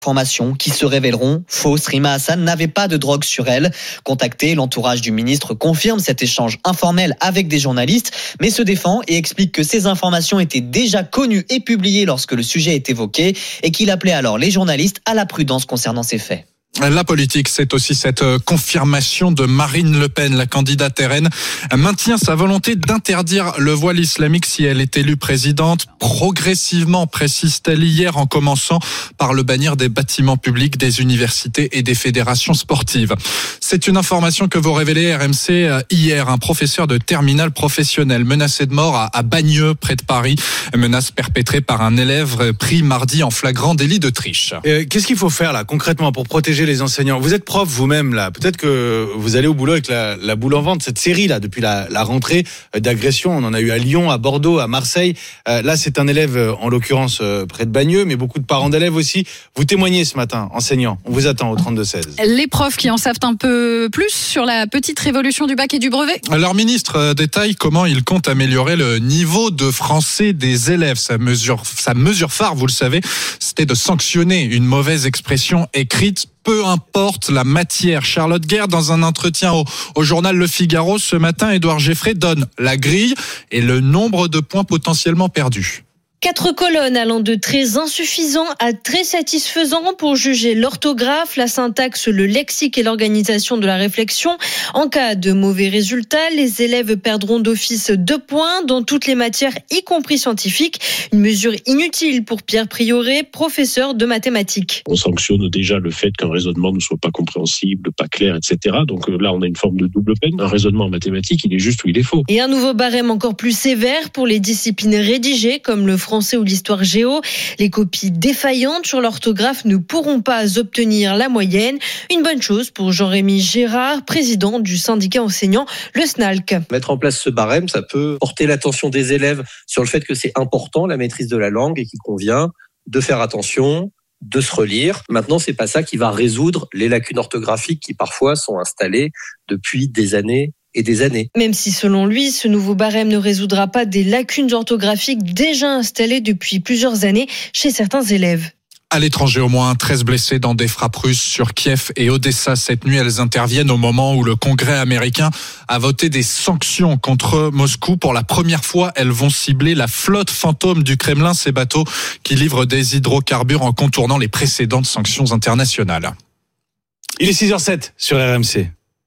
Informations qui se révéleront fausses. Rima Hassan n'avait pas de drogue sur elle. Contacté, l'entourage du ministre confirme cet échange informel avec des journalistes, mais se défend et explique que ces informations étaient déjà connues et publiées lorsque le sujet est évoqué et qu'il appelait alors les journalistes à la prudence concernant ces faits. La politique, c'est aussi cette confirmation de Marine Le Pen. La candidate RN maintient sa volonté d'interdire le voile islamique si elle est élue présidente. Progressivement, précise-t-elle hier, en commençant par le bannir des bâtiments publics, des universités et des fédérations sportives. C'est une information que vous révélez RMC hier. Un professeur de terminale professionnelle menacé de mort à Bagneux, près de Paris. Menace perpétrée par un élève pris mardi en flagrant délit de triche. Qu'est-ce qu'il faut faire là concrètement pour protéger les enseignants? Vous êtes prof vous-même là, peut-être que vous allez au boulot avec la boule en ventre. Cette série là, depuis la rentrée d'agressions, on en a eu à Lyon, à Bordeaux, à Marseille. Là, c'est un élève en l'occurrence près de Bagneux, mais beaucoup de parents d'élèves aussi. Vous témoignez ce matin, enseignants. On vous attend au 32-16. Les profs qui en savent un peu plus sur la petite révolution du bac et du brevet. Leur ministre détaille comment il compte améliorer le niveau de français des élèves. Sa mesure phare, vous le savez, c'était de sanctionner une mauvaise expression écrite. Peu importe la matière. Charlotte Guerre, dans un entretien au journal Le Figaro ce matin, Édouard Geffray donne la grille et le nombre de points potentiellement perdus. 4 colonnes allant de très insuffisant à très satisfaisant pour juger l'orthographe, la syntaxe, le lexique et l'organisation de la réflexion. En cas de mauvais résultats, les élèves perdront d'office 2 points dans toutes les matières, y compris scientifiques. Une mesure inutile pour Pierre Prioret, professeur de mathématiques. On sanctionne déjà le fait qu'un raisonnement ne soit pas compréhensible, pas clair, etc. Donc là, on a une forme de double peine. Un raisonnement en mathématiques, il est juste ou il est faux. Et un nouveau barème encore plus sévère pour les disciplines rédigées, comme le français ou l'histoire géo. Les copies défaillantes sur l'orthographe ne pourront pas obtenir la moyenne. Une bonne chose pour Jean-Rémy Gérard, président du syndicat enseignant, le SNALC. Mettre en place ce barème, ça peut porter l'attention des élèves sur le fait que c'est important, la maîtrise de la langue, et qu'il convient de faire attention, de se relire. Maintenant, c'est pas ça qui va résoudre les lacunes orthographiques qui parfois sont installées depuis des années et des années. Même si selon lui, ce nouveau barème ne résoudra pas des lacunes orthographiques déjà installées depuis plusieurs années chez certains élèves. À l'étranger, au moins 13 blessés dans des frappes russes sur Kiev et Odessa. Cette nuit, elles interviennent au moment où le Congrès américain a voté des sanctions contre Moscou. Pour la première fois, elles vont cibler la flotte fantôme du Kremlin, ces bateaux qui livrent des hydrocarbures en contournant les précédentes sanctions internationales. Il est 6h07 sur RMC.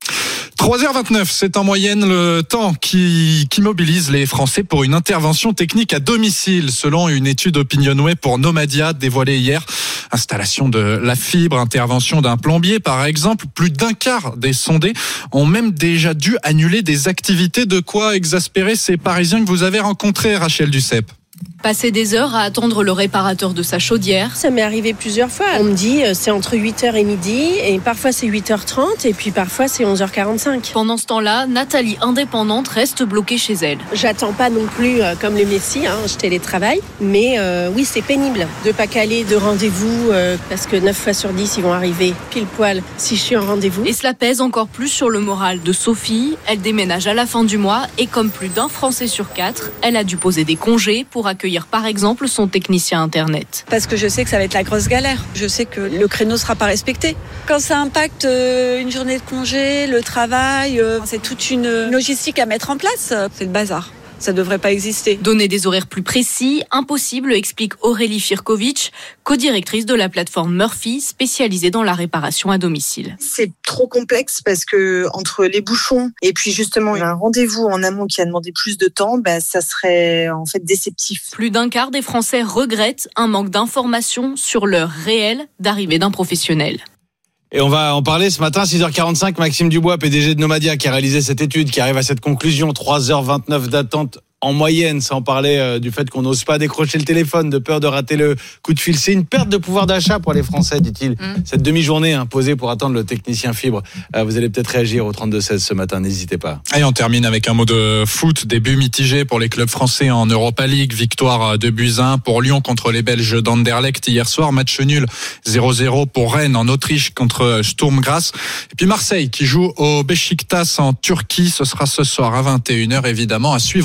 3h29, c'est en moyenne le temps qui mobilise les Français pour une intervention technique à domicile, selon une étude Opinionway pour Nomadia dévoilée hier. Installation de la fibre, intervention d'un plombier par exemple. Plus d'un quart des sondés ont même déjà dû annuler des activités. De quoi exaspérer ces Parisiens que vous avez rencontrés, Rachel Duceppe. Passer des heures à attendre le réparateur de sa chaudière. Ça m'est arrivé plusieurs fois. On me dit c'est entre 8h et midi et parfois c'est 8h30 et puis parfois c'est 11h45. Pendant ce temps-là, Nathalie, indépendante, reste bloquée chez elle. J'attends pas non plus comme le Messie, je télétravaille. Mais oui, c'est pénible de pas caler de rendez-vous parce que 9 fois sur 10, ils vont arriver pile poil si je suis en rendez-vous. Et cela pèse encore plus sur le moral de Sophie. Elle déménage à la fin du mois et comme plus d'un Français sur 4, elle a dû poser des congés pour accueillir par exemple son technicien internet. Parce que je sais que ça va être la grosse galère. Je sais que le créneau sera pas respecté. Quand ça impacte une journée de congé, le travail, c'est toute une logistique à mettre en place. C'est le bazar. Ça ne devrait pas exister. Donner des horaires plus précis, impossible, explique Aurélie Firkovitch, co-directrice de la plateforme Murphy, spécialisée dans la réparation à domicile. C'est trop complexe parce que entre les bouchons et puis justement un rendez-vous en amont qui a demandé plus de temps, ça serait en fait déceptif. Plus d'un quart des Français regrettent un manque d'informations sur l'heure réelle d'arrivée d'un professionnel. Et on va en parler ce matin, 6h45, Maxime Dubois, PDG de Nomadia, qui a réalisé cette étude, qui arrive à cette conclusion, 3h29 d'attente en moyenne, sans parler du fait qu'on n'ose pas décrocher le téléphone, de peur de rater le coup de fil. C'est une perte de pouvoir d'achat pour les Français, dit-il. Cette demi-journée posée pour attendre le technicien fibre. Vous allez peut-être réagir au 32-16 ce matin, n'hésitez pas. Et on termine avec un mot de foot. Début mitigé pour les clubs français en Europa League. Victoire de buts 1 pour Lyon contre les Belges d'Anderlecht hier soir. Match nul 0-0 pour Rennes en Autriche contre Sturm Graz. Et puis Marseille qui joue au Beşiktaş en Turquie. Ce sera ce soir à 21h, évidemment, à suivre sur RMC.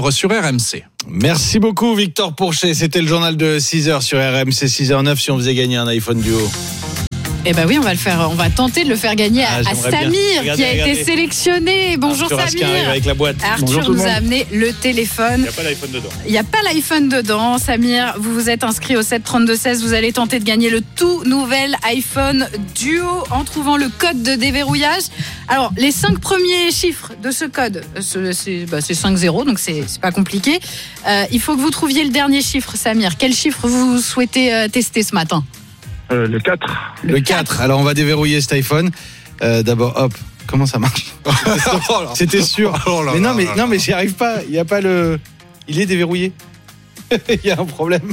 RMC. Merci beaucoup Victor Pourchet, c'était le journal de 6h sur RMC 6h09 si on faisait gagner un iPhone Duo. Eh ben oui, on va tenter de le faire gagner à Samir bien. qui a été sélectionné. Bonjour Arthur Samir. arrive avec la boîte. Arthur nous a amené le téléphone. Il n'y a pas l'iPhone dedans. Il n'y a pas l'iPhone dedans. Samir, vous vous êtes inscrit au 732-16. Vous allez tenter de gagner le tout nouvel iPhone Duo en trouvant le code de déverrouillage. Alors, les 5 premiers chiffres de ce code, c'est 5-0, donc c'est pas compliqué. Il faut que vous trouviez le dernier chiffre, Samir. Quel chiffre vous souhaitez tester ce matin ? Le 4. Le 4. Alors, on va déverrouiller cet iPhone. D'abord, hop. Comment ça marche ? C'était sûr. Non, mais j'y arrive pas. Il y a pas le. Il est déverrouillé. Il y a un problème.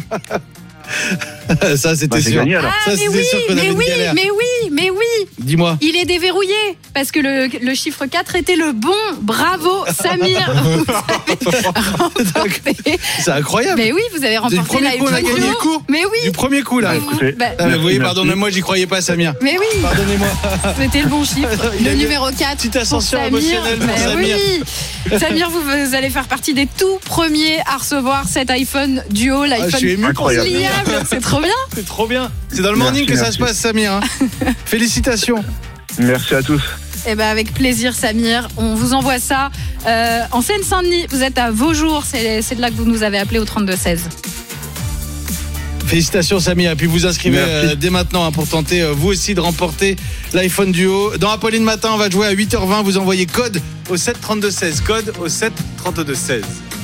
Ça, c'était sûr. Gagné, alors. Ça, c'était sûr qu'on avait une galère. Mais oui. Dis-moi. Il est déverrouillé parce que le chiffre 4 était le bon. Bravo, Samir. Vous avez remporté. C'est incroyable. Mais oui, vous avez remporté l'iPhone. On a gagné le coup. Mais oui. Du premier coup, là. Vous voyez, pardonnez-moi, j'y croyais pas, Samir. Mais oui. Pardonnez-moi. C'était le bon chiffre. Le numéro 4. Petite ascension émotionnelle pour Samir. Oui. Samir, vous allez faire partie des tout premiers à recevoir cet iPhone Duo, l'iPhone pliable. C'est trop bien. C'est trop bien. C'est dans le morning que ça se passe, Samir. Félicitations. Merci à tous. Eh ben avec plaisir, Samir. On vous envoie ça en Seine-Saint-Denis. Vous êtes à Vaujours. C'est de là que vous nous avez appelé au 32-16. Félicitations Samir, et puis vous inscrivez dès maintenant pour tenter vous aussi de remporter l'iPhone Duo. Dans Apolline Matin, on va jouer à 8h20, vous envoyez code au 732-16, code au 732-16.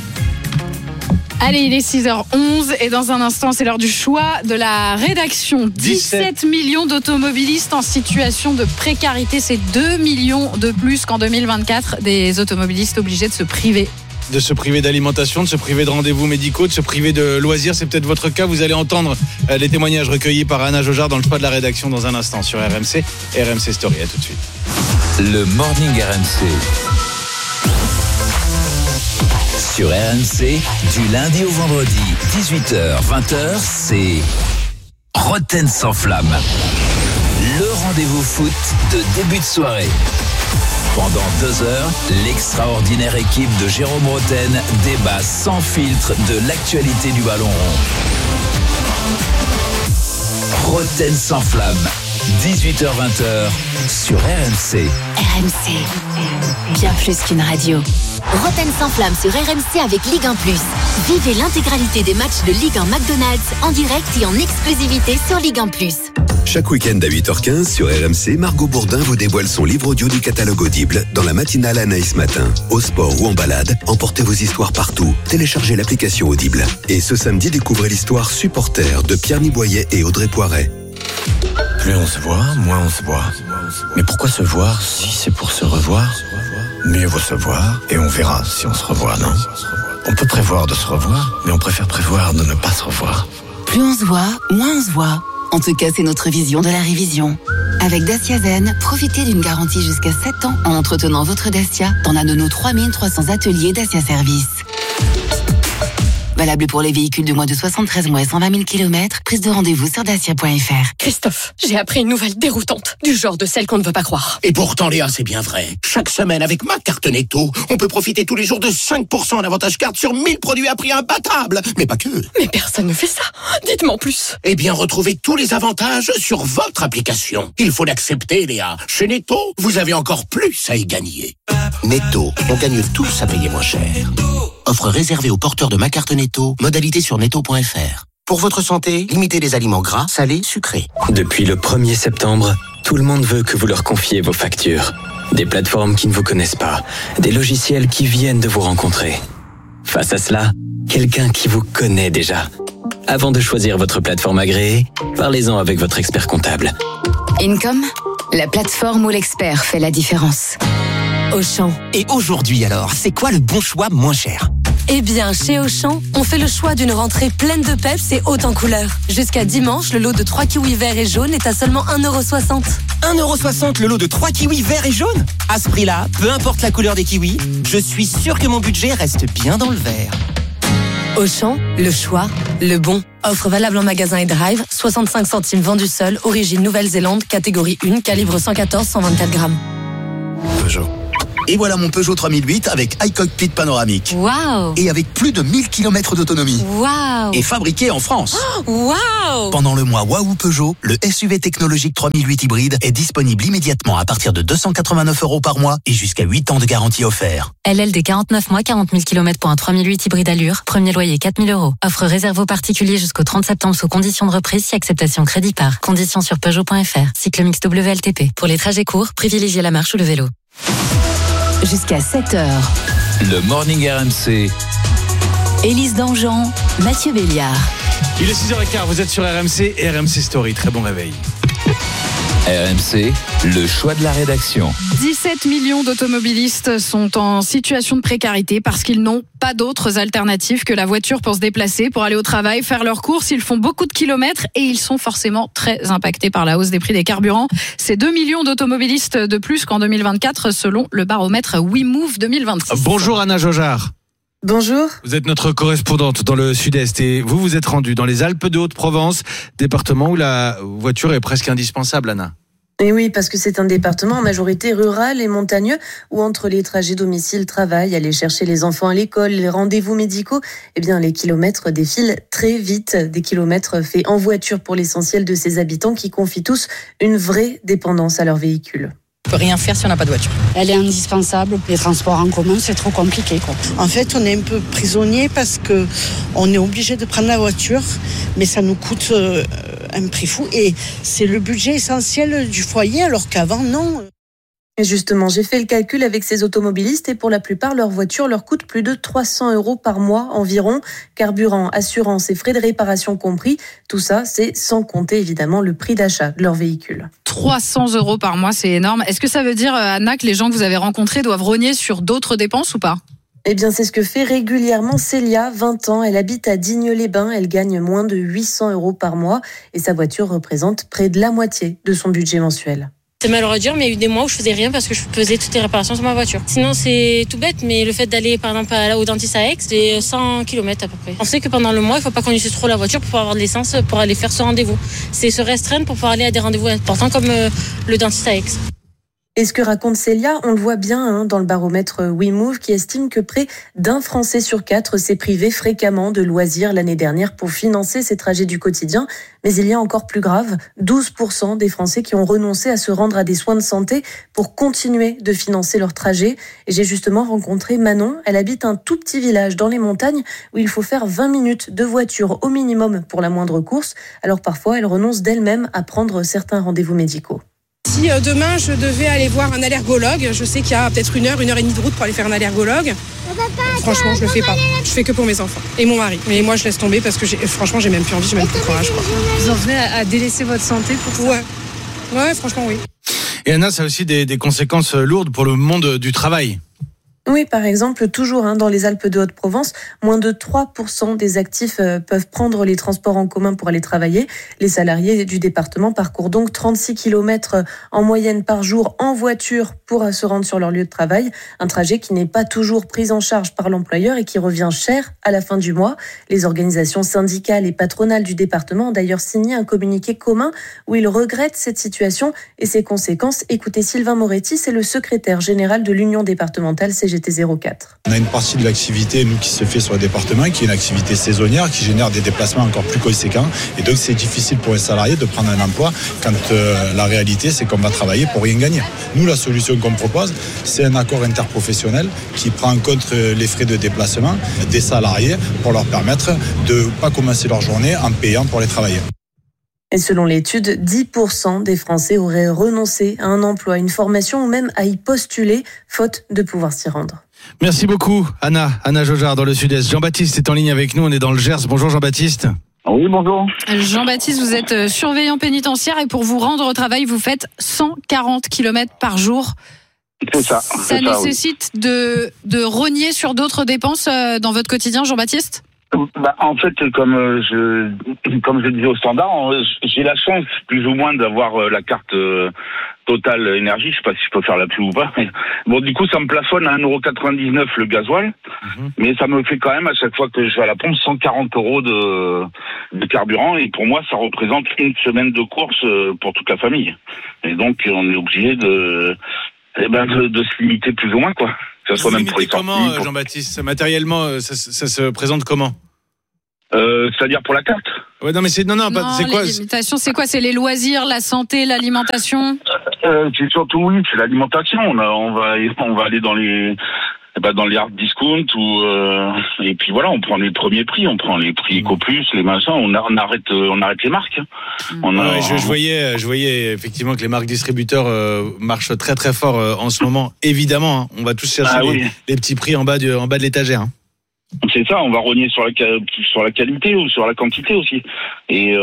Allez, il est 6h11 et dans un instant, c'est l'heure du choix de la rédaction. 17 millions d'automobilistes en situation de précarité, c'est 2 millions de plus qu'en 2024, des automobilistes obligés de se priver. De se priver d'alimentation, de se priver de rendez-vous médicaux, de se priver de loisirs, c'est peut-être votre cas. Vous allez entendre les témoignages recueillis par Anna Jaujard dans le choix de la rédaction dans un instant sur RMC et RMC Story. À tout de suite. Le Morning RMC. Sur RMC, du lundi au vendredi, 18h, 20h, c'est Roten sans flamme. Le rendez-vous foot de début de soirée. Pendant 2 heures, l'extraordinaire équipe de Jérôme Roten débat sans filtre de l'actualité du ballon rond. Roten sans flamme, 18h-20h sur RMC. RMC, bien plus qu'une radio. Roten sans flamme sur RMC avec Ligue 1+. Vivez l'intégralité des matchs de Ligue 1 McDonald's en direct et en exclusivité sur Ligue 1+. Chaque week-end à 8h15 sur RMC, Margot Bourdin vous dévoile son livre audio du catalogue Audible dans la matinale Anaïs Matin. Au sport ou en balade, emportez vos histoires partout. Téléchargez l'application Audible. Et ce samedi, découvrez l'histoire Supporter de Pierre Niboyer et Audrey Poiret. Plus on se voit, moins on se voit. Mais pourquoi se voir si c'est pour se revoir ? Mieux vaut se voir et on verra si on se revoit, non ? On peut prévoir de se revoir, mais on préfère prévoir de ne pas se revoir. Plus on se voit, moins on se voit. En tout cas, c'est notre vision de la révision. Avec Dacia Zen, profitez d'une garantie jusqu'à 7 ans en entretenant votre Dacia dans l'un de nos 3300 ateliers Dacia Service. Valable pour les véhicules de moins de 73 mois et 120 000 km. Prise de rendez-vous sur dacia.fr. Christophe, j'ai appris une nouvelle déroutante, du genre de celle qu'on ne veut pas croire. Et pourtant, Léa, c'est bien vrai. Chaque semaine, avec ma carte Netto, on peut profiter tous les jours de 5% en avantage carte sur 1000 produits à prix imbattable. Mais pas que. Mais personne ne fait ça. Dites-moi en plus. Eh bien, retrouvez tous les avantages sur votre application. Il faut l'accepter, Léa. Chez Netto, vous avez encore plus à y gagner. Netto, on gagne tous à payer moins cher. Offre réservée aux porteurs de ma carte Netto. Modalité sur netto.fr. Pour votre santé, limitez les aliments gras, salés, sucrés. Depuis le 1er septembre, tout le monde veut que vous leur confiez vos factures. Des plateformes qui ne vous connaissent pas, des logiciels qui viennent de vous rencontrer. Face à cela, quelqu'un qui vous connaît déjà. Avant de choisir votre plateforme agréée, parlez-en avec votre expert comptable. Income, la plateforme où l'expert fait la différence. Auchan. Et aujourd'hui alors, c'est quoi le bon choix moins cher ? Eh bien, chez Auchan, on fait le choix d'une rentrée pleine de peps et haute en couleurs. Jusqu'à dimanche, le lot de 3 kiwis verts et jaunes est à seulement 1,60€. 1,60€ le lot de 3 kiwis verts et jaunes ? À ce prix-là, peu importe la couleur des kiwis, je suis sûr que mon budget reste bien dans le vert. Auchan, le choix, le bon. Offre valable en magasin et drive, 65 centimes vendu seul, origine Nouvelle-Zélande, catégorie 1, calibre 114-124 grammes. Peugeot. Et voilà mon Peugeot 3008 avec iCockpit panoramique. Waouh! Et avec plus de 1000 km d'autonomie. Waouh! Et fabriqué en France. Waouh! Pendant le mois Waouh Peugeot, le SUV technologique 3008 hybride est disponible immédiatement à partir de 289 € par mois et jusqu'à 8 ans de garantie offert. LLD 49 mois, 40 000 km pour un 3008 hybride Allure. Premier loyer 4 000 €. Offre réservée aux particuliers jusqu'au 30 septembre sous conditions de reprise si acceptation crédit par. Conditions sur Peugeot.fr. Cycle mix WLTP. Pour les trajets courts, privilégiez la marche ou le vélo. Jusqu'à 7h. Le Morning RMC. Élise Dangean, Mathieu Béliard. Il est 6h15, vous êtes sur RMC et RMC Story. Très bon réveil. RMC, le choix de la rédaction. 17 millions d'automobilistes sont en situation de précarité parce qu'ils n'ont pas d'autres alternatives que la voiture pour se déplacer, pour aller au travail, faire leurs courses. Ils font beaucoup de kilomètres et ils sont forcément très impactés par la hausse des prix des carburants. C'est 2 millions d'automobilistes de plus qu'en 2024 selon le baromètre WeMove 2026. Bonjour Anna Jojard. Bonjour. Vous êtes notre correspondante dans le sud-est et vous êtes rendue dans les Alpes de Haute-Provence, département où la voiture est presque indispensable, Anna. Et oui, parce que c'est un département en majorité rural et montagneux où entre les trajets domicile-travail, aller chercher les enfants à l'école, les rendez-vous médicaux, eh bien les kilomètres défilent très vite. Des kilomètres faits en voiture pour l'essentiel de ces habitants qui confient tous une vraie dépendance à leur véhicule. On peut rien faire si on n'a pas de voiture. Elle est indispensable. Les transports en commun, c'est trop compliqué, quoi. En fait, on est un peu prisonnier parce que on est obligé de prendre la voiture, mais ça nous coûte un prix fou. Et c'est le budget essentiel du foyer, alors qu'avant, non. Et justement, j'ai fait le calcul avec ces automobilistes et pour la plupart, leur voiture leur coûte plus de 300 € par mois environ. Carburant, assurance et frais de réparation compris. Tout ça, c'est sans compter évidemment le prix d'achat de leur véhicule. 300 € par mois, c'est énorme. Est-ce que ça veut dire, Anna, que les gens que vous avez rencontrés doivent rogner sur d'autres dépenses ou pas ? Eh bien, c'est ce que fait régulièrement Célia, 20 ans. Elle habite à Digne-les-Bains. Elle gagne moins de 800 € par mois et sa voiture représente près de la moitié de son budget mensuel. C'est malheureux à dire, mais il y a eu des mois où je faisais rien parce que je faisais toutes les réparations sur ma voiture. Sinon, c'est tout bête, mais le fait d'aller, par exemple, au dentiste à Aix, c'est 100 km à peu près. On sait que pendant le mois, il ne faut pas qu'on utilise trop la voiture pour pouvoir avoir de l'essence pour aller faire ce rendez-vous. C'est se restreindre pour pouvoir aller à des rendez-vous importants comme le dentiste à Aix. Et ce que raconte Célia, on le voit bien dans le baromètre WeMove qui estime que près d'un Français sur 4 s'est privé fréquemment de loisirs l'année dernière pour financer ses trajets du quotidien. Mais il y a encore plus grave, 12% des Français qui ont renoncé à se rendre à des soins de santé pour continuer de financer leurs trajets. Et j'ai justement rencontré Manon. Elle habite un tout petit village dans les montagnes où il faut faire 20 minutes de voiture au minimum pour la moindre course. Alors parfois, elle renonce d'elle-même à prendre certains rendez-vous médicaux. Si demain je devais aller voir un allergologue, je sais qu'il y a peut-être une heure et demie de route pour aller faire un allergologue. Franchement, je le fais pas. Je fais que pour mes enfants et mon mari. Mais moi, je laisse tomber parce que franchement, j'ai même plus envie, j'ai même plus le courage, quoi. Vous en venez à délaisser votre santé pour ça ? Ouais, franchement, oui. Et Anna, ça a aussi des conséquences lourdes pour le monde du travail. Oui, par exemple, toujours dans les Alpes de Haute-Provence, moins de 3% des actifs peuvent prendre les transports en commun pour aller travailler. Les salariés du département parcourent donc 36 km en moyenne par jour en voiture pour se rendre sur leur lieu de travail. Un trajet qui n'est pas toujours pris en charge par l'employeur et qui revient cher à la fin du mois. Les organisations syndicales et patronales du département ont d'ailleurs signé un communiqué commun où ils regrettent cette situation et ses conséquences. Écoutez, Sylvain Moretti, c'est le secrétaire général de l'Union départementale CGT 04. On a une partie de l'activité, nous, qui se fait sur le département, qui est une activité saisonnière, qui génère des déplacements encore plus conséquents. Et donc, c'est difficile pour un salarié de prendre un emploi quand la réalité, c'est qu'on va travailler pour rien gagner. Nous, la solution qu'on propose, c'est un accord interprofessionnel qui prend en compte les frais de déplacement des salariés pour leur permettre de ne pas commencer leur journée en payant pour les travailler. Et selon l'étude, 10% des Français auraient renoncé à un emploi, une formation ou même à y postuler, faute de pouvoir s'y rendre. Merci beaucoup, Anna Jojard dans le Sud-Est. Jean-Baptiste est en ligne avec nous, on est dans le Gers. Bonjour Jean-Baptiste. Oui, bonjour. Jean-Baptiste, vous êtes surveillant pénitentiaire et pour vous rendre au travail, vous faites 140 km par jour. C'est ça. Ça nécessite de rogner sur d'autres dépenses dans votre quotidien, Jean-Baptiste ? En fait, comme je disais au standard, j'ai la chance plus ou moins d'avoir la carte Total Énergie. Je sais pas si je peux faire la pub ou pas. Mais bon, du coup, ça me plafonne à 1,99 € le gasoil. Mais ça me fait quand même, à chaque fois que je vais à la pompe, 140 € de carburant. Et pour moi, ça représente une semaine de course pour toute la famille. Et donc, on est obligé De se limiter plus ou moins, quoi. Que ce soit même pour les sorties. Comment, Jean-Baptiste, matériellement, ça se présente comment? C'est-à-dire pour la carte? Ouais, non, mais c'est c'est quoi? Les limitations, c'est quoi? C'est les loisirs, la santé, l'alimentation? C'est surtout, oui, c'est l'alimentation. On va aller dans les hard discount et puis voilà, on prend les premiers prix, on prend les prix EcoPlus, les machins, on arrête les marques. Je voyais effectivement que les marques distributeurs marchent très très fort en ce moment. Évidemment, on va tous chercher les petits prix en bas de l'étagère. C'est ça, on va rogner sur la qualité ou sur la quantité aussi. Et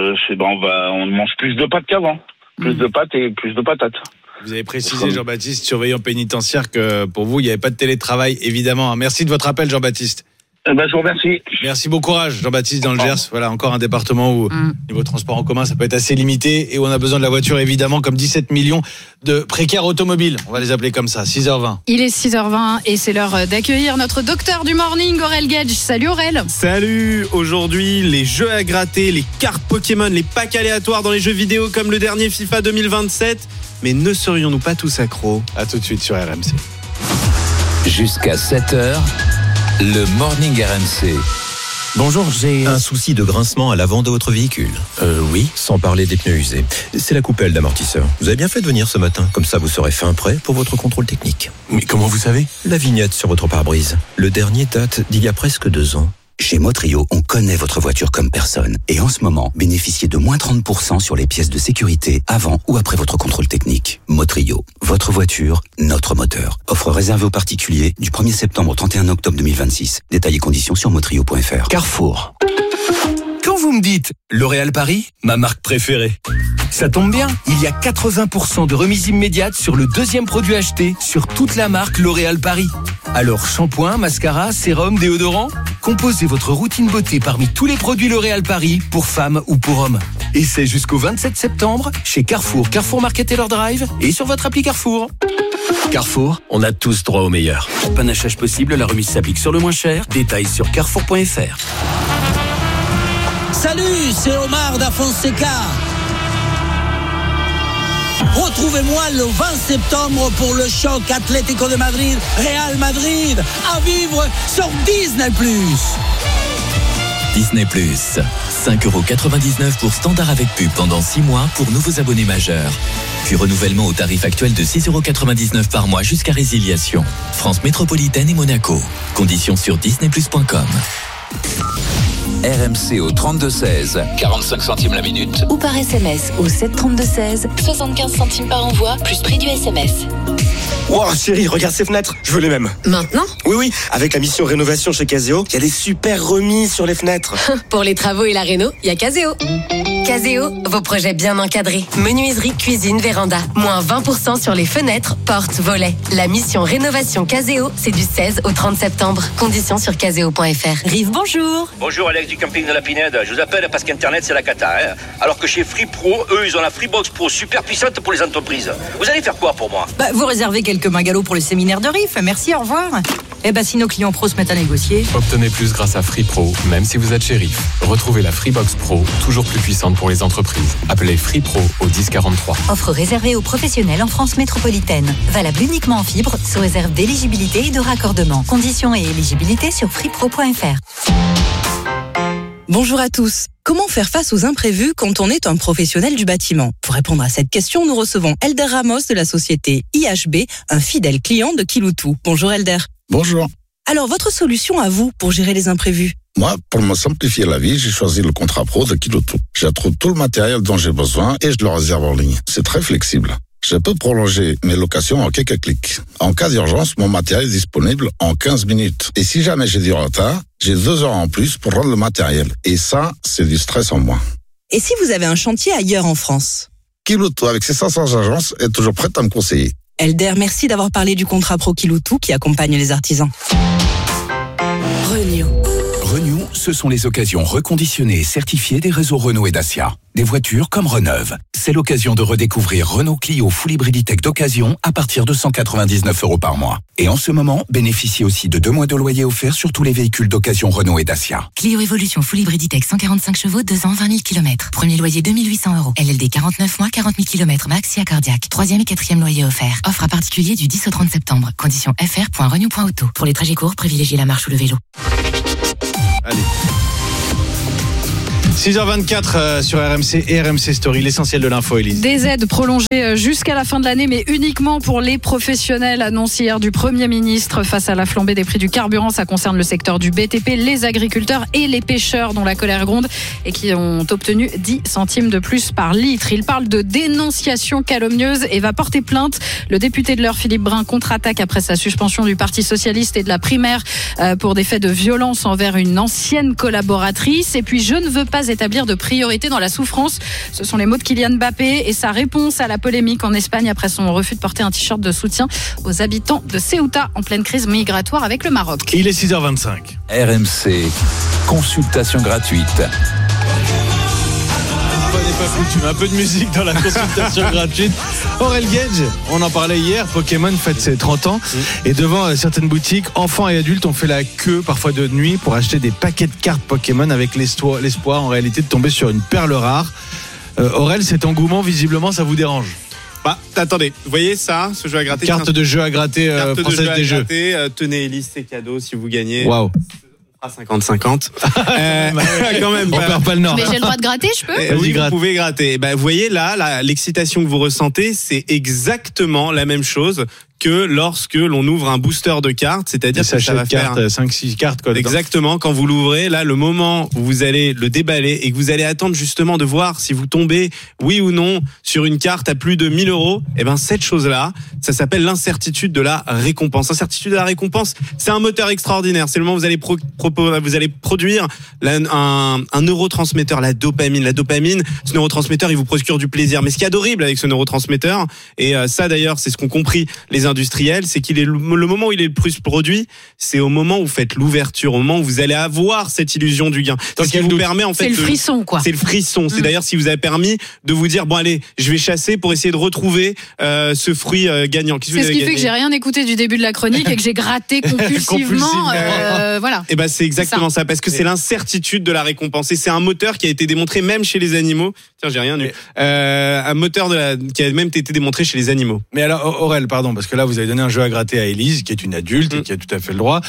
on mange plus de pâtes qu'avant, plus de pâtes et plus de patates. Vous avez précisé, Jean-Baptiste, surveillant pénitentiaire, que pour vous, il n'y avait pas de télétravail, évidemment. Merci de votre appel, Jean-Baptiste. Je vous remercie. Merci, bon courage, Jean-Baptiste, dans le Gers. Voilà, encore un département où, niveau transport en commun, ça peut être assez limité et où on a besoin de la voiture, évidemment, comme 17 millions de précaires automobiles. On va les appeler comme ça, 6h20. Il est 6h20 et c'est l'heure d'accueillir notre docteur du morning, Aurel Gage. Salut Aurel. Salut. Aujourd'hui, les jeux à gratter, les cartes Pokémon, les packs aléatoires dans les jeux vidéo comme le dernier FIFA 2027. Mais ne serions-nous pas tous accros? À tout de suite sur RMC. Jusqu'à 7h, le Morning RMC. Bonjour, j'ai un souci de grincement à l'avant de votre véhicule. Oui. Sans parler des pneus usés. C'est la coupelle d'amortisseur. Vous avez bien fait de venir ce matin. Comme ça, vous serez fin prêt pour votre contrôle technique. Mais comment vous savez? La vignette sur votre pare-brise. Le dernier date d'il y a presque 2 ans. Chez Motrio, on connaît votre voiture comme personne. Et en ce moment, bénéficiez de moins 30% sur les pièces de sécurité avant ou après votre contrôle technique. Motrio, votre voiture, notre moteur. Offre réservée aux particuliers du 1er septembre au 31 octobre 2026. Détails et conditions sur motrio.fr. Carrefour. Quand vous me dites L'Oréal Paris, ma marque préférée, ça tombe bien, il y a 80% de remise immédiate sur le deuxième produit acheté sur toute la marque L'Oréal Paris. Alors shampoing, mascara, sérum, déodorant, composez votre routine beauté parmi tous les produits L'Oréal Paris pour femmes ou pour hommes. Et c'est jusqu'au 27 septembre chez Carrefour, Carrefour Market Taylor Drive et sur votre appli Carrefour. Carrefour, on a tous droit au meilleur. Panachage possible, la remise s'applique sur le moins cher. Détails sur carrefour.fr. Salut, c'est Omar da Fonseca. Retrouvez-moi le 20 septembre pour le choc Atlético de Madrid, Real Madrid, à vivre sur Disney+. Disney+, 5,99€ pour standard avec pub pendant 6 mois pour nouveaux abonnés majeurs. Puis renouvellement au tarif actuel de 6,99€ par mois jusqu'à résiliation. France métropolitaine et Monaco. Conditions sur disneyplus.com. RMC au 32-16, 45 centimes la minute. Ou par SMS au 732-16, 75 centimes par envoi, plus prix du SMS. Wow, chérie, regarde ces fenêtres, je veux les mêmes. Maintenant ? Oui, avec la mission rénovation chez Caseo, il y a des super remises sur les fenêtres. Pour les travaux et la réno, il y a Caseo. Caseo, vos projets bien encadrés. Menuiserie, cuisine, véranda. Moins 20% sur les fenêtres, portes, volets. La mission rénovation Caseo, c'est du 16 au 30 septembre. Conditions sur caseo.fr. Rive, bonjour. Bonjour, Alex du camping de la Pinède. Je vous appelle parce qu'Internet, c'est la cata. Hein. Alors que chez Free Pro, eux, ils ont la Freebox Pro super puissante pour les entreprises. Vous allez faire quoi pour moi ? Vous réservez quelques bungalows pour le séminaire de RIF. Merci, au revoir. Si nos clients pros se mettent à négocier. Obtenez plus grâce à Free Pro, même si vous êtes chez RIF. Retrouvez la Freebox Pro, toujours plus puissante pour les entreprises. Appelez Free Pro au 1043. Offre réservée aux professionnels en France métropolitaine. Valable uniquement en fibre, sous réserve d'éligibilité et de raccordement. Conditions et éligibilité sur freepro.fr. Bonjour à tous. Comment faire face aux imprévus quand on est un professionnel du bâtiment ? Pour répondre à cette question, nous recevons Elder Ramos de la société IHB, un fidèle client de Kiloutou. Bonjour Elder. Bonjour. Alors, votre solution à vous pour gérer les imprévus ? Moi, pour me simplifier la vie, j'ai choisi le contrat pro de Kiloutou. J'attrouve tout le matériel dont j'ai besoin et je le réserve en ligne. C'est très flexible. Je peux prolonger mes locations en quelques clics. En cas d'urgence, mon matériel est disponible en 15 minutes. Et si jamais j'ai du retard, j'ai 2 heures en plus pour rendre le matériel. Et ça, c'est du stress en moins. Et si vous avez un chantier ailleurs en France ? Kiloutou, avec ses 500 agences, est toujours prête à me conseiller. Elder, merci d'avoir parlé du contrat pro Kiloutou qui accompagne les artisans. Renew, ce sont les occasions reconditionnées et certifiées des réseaux Renault et Dacia. Des voitures comme Reneuve. C'est l'occasion de redécouvrir Renault Clio Full Hybriditech d'occasion à partir de 199 € par mois. Et en ce moment, bénéficiez aussi de 2 mois de loyer offert sur tous les véhicules d'occasion Renault et Dacia. Clio Evolution Full Hybriditech 145 chevaux, 2 ans, 20 000 km. Premier loyer 2 800 €. LLD 49 mois, 40 000 km max, SIA cardiaque. 3e et 4e loyer offert. Offre à particulier du 10 au 30 septembre. Conditions fr.renew.auto. Pour les trajets courts, privilégiez la marche ou le vélo. Allez. 6h24 sur RMC et RMC Story, l'essentiel de l'info, Élise. Des aides prolongées jusqu'à la fin de l'année, mais uniquement pour les professionnels, annoncé hier du Premier ministre. Face à la flambée des prix du carburant, ça concerne le secteur du BTP, les agriculteurs et les pêcheurs dont la colère gronde et qui ont obtenu 10 centimes de plus par litre. Il parle de dénonciation calomnieuse et va porter plainte. Le député de l'Eure, Philippe Brun, contre-attaque après sa suspension du Parti socialiste et de la primaire pour des faits de violence envers une ancienne collaboratrice. Et puis, je ne veux pas établir de priorité dans la souffrance. Ce sont les mots de Kylian Mbappé et sa réponse à la polémique en Espagne après son refus de porter un t-shirt de soutien aux habitants de Ceuta en pleine crise migratoire avec le Maroc. Il est 6h25. RMC, consultation gratuite. Tu mets un peu de musique dans la consultation gratuite. Aurel Gage, on en parlait hier, Pokémon fête ses 30 ans et devant certaines boutiques, enfants et adultes ont fait la queue parfois de nuit pour acheter des paquets de cartes Pokémon avec l'espoir en réalité de tomber sur une perle rare. Aurel, cet engouement visiblement ça vous dérange? Bah, attendez, vous voyez ça, ce jeu à gratter? Carte de jeu à gratter française des jeux. Tenez Élise, c'est cadeau si vous gagnez. Waouh. 50-50. Quand même. On perd pas le nord. Mais j'ai le droit de gratter, je peux? Oui, vous pouvez gratter. Vous voyez là, l'excitation que vous ressentez, c'est exactement la même chose que lorsque l'on ouvre un booster de cartes, c'est-à-dire que ça va faire 5-6 cartes quoi. Exactement, quand vous l'ouvrez, là le moment où vous allez le déballer et que vous allez attendre justement de voir si vous tombez oui ou non sur une carte à plus de 1 000 €, cette chose-là, ça s'appelle l'incertitude de la récompense. L'incertitude de la récompense, c'est un moteur extraordinaire, c'est le moment où vous allez produire un neurotransmetteur, la dopamine. La dopamine, ce neurotransmetteur, il vous procure du plaisir. Mais ce qu'il y a d'horrible avec ce neurotransmetteur, et ça d'ailleurs, c'est ce qu'ont compris les industriels, c'est qu'il est le moment où il est le plus produit, c'est au moment où vous faites l'ouverture, au moment où vous allez avoir cette illusion du gain. C'est ce qui vous permet en fait. C'est le frisson quoi. C'est le frisson. C'est d'ailleurs ce qui vous a permis de vous dire bon allez, je vais chasser pour essayer de retrouver ce fruit gagnant. C'est ce qui fait que j'ai rien écouté du début de la chronique et que j'ai gratté compulsivement. Voilà. Et c'est exactement ça parce que c'est l'incertitude de la récompense. Et c'est un moteur qui a été démontré même chez les animaux. Tiens, j'ai rien eu. Un moteur qui a même été démontré chez les animaux. Mais alors Aurel, pardon, parce que là vous avez donné un jeu à gratter à Élise qui est une adulte et qui a tout à fait le droit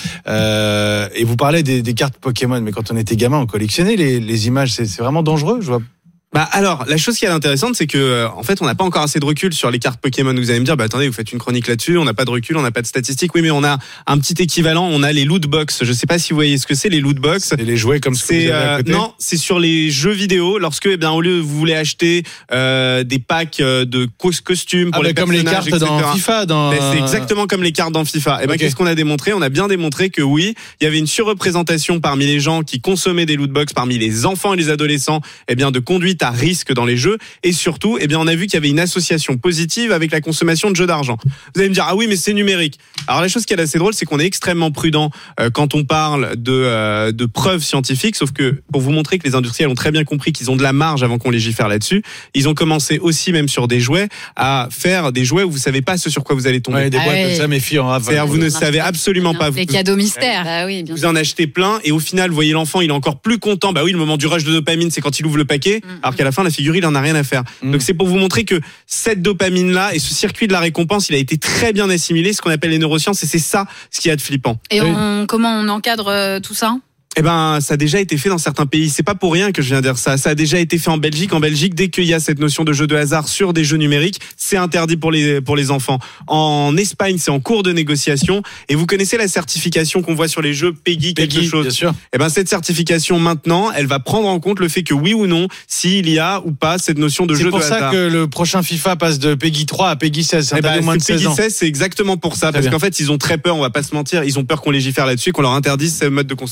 et vous parlez des cartes Pokémon, mais quand on était gamin on collectionnait les images, c'est vraiment dangereux, je vois. Alors, la chose qui est intéressante, c'est que en fait, on n'a pas encore assez de recul sur les cartes Pokémon. Vous allez me dire, attendez, vous faites une chronique là-dessus, on n'a pas de recul, on n'a pas de statistiques. Oui, mais on a un petit équivalent, on a les loot box. Je sais pas si vous voyez ce que c'est, les loot box. Et les jouets comme ce que vous avez à côté. Non, c'est sur les jeux vidéo. Lorsque, au lieu vous voulez acheter des packs de costumes pour les comme les cartes etc. dans FIFA. C'est exactement comme les cartes dans FIFA. Qu'est-ce qu'on a démontré? On a bien démontré que oui, il y avait une surreprésentation parmi les gens qui consommaient des loot box, parmi les enfants et les adolescents, de conduite à risque dans les jeux, et surtout, on a vu qu'il y avait une association positive avec la consommation de jeux d'argent. Vous allez me dire, ah oui, mais c'est numérique. Alors la chose qui est assez drôle, c'est qu'on est extrêmement prudent quand on parle de preuves scientifiques, sauf que pour vous montrer que les industriels ont très bien compris qu'ils ont de la marge avant qu'on légifère là-dessus, ils ont commencé aussi, même sur des jouets, à faire des jouets où vous savez pas ce sur quoi vous allez tomber. Des boîtes comme ça, méfiant. C'est-à-dire vous ne savez absolument pas. Des cadeaux mystères. Vous en achetez plein, et au final, vous voyez l'enfant, il est encore plus content. Le moment du rush de dopamine, c'est quand il ouvre le paquet, alors qu'à la fin, la figure, il en a rien à faire. Donc c'est pour vous montrer que cette dopamine-là et ce circuit de la récompense, il a été très bien assimilé, ce qu'on appelle les neurosciences, et c'est ça ce qu'il y a de flippant. Et comment on encadre tout ça ? Ça a déjà été fait dans certains pays. C'est pas pour rien que je viens de dire ça. Ça a déjà été fait en Belgique. En Belgique, dès qu'il y a cette notion de jeu de hasard sur des jeux numériques, c'est interdit pour les enfants. En Espagne, c'est en cours de négociation. Et vous connaissez la certification qu'on voit sur les jeux PEGI quelque chose. Bien sûr. Cette certification maintenant, elle va prendre en compte le fait que oui ou non, s'il y a ou pas cette notion de jeu de hasard. C'est pour ça que le prochain FIFA passe de PEGI 3 à PEGI 16. C'est interdit moins de 16 ans. PEGI 16, c'est exactement pour ça. Parce qu'en fait, ils ont très peur, on va pas se mentir, ils ont peur qu'on légifère là-dessus, qu'on leur interdise ce mode de consommation.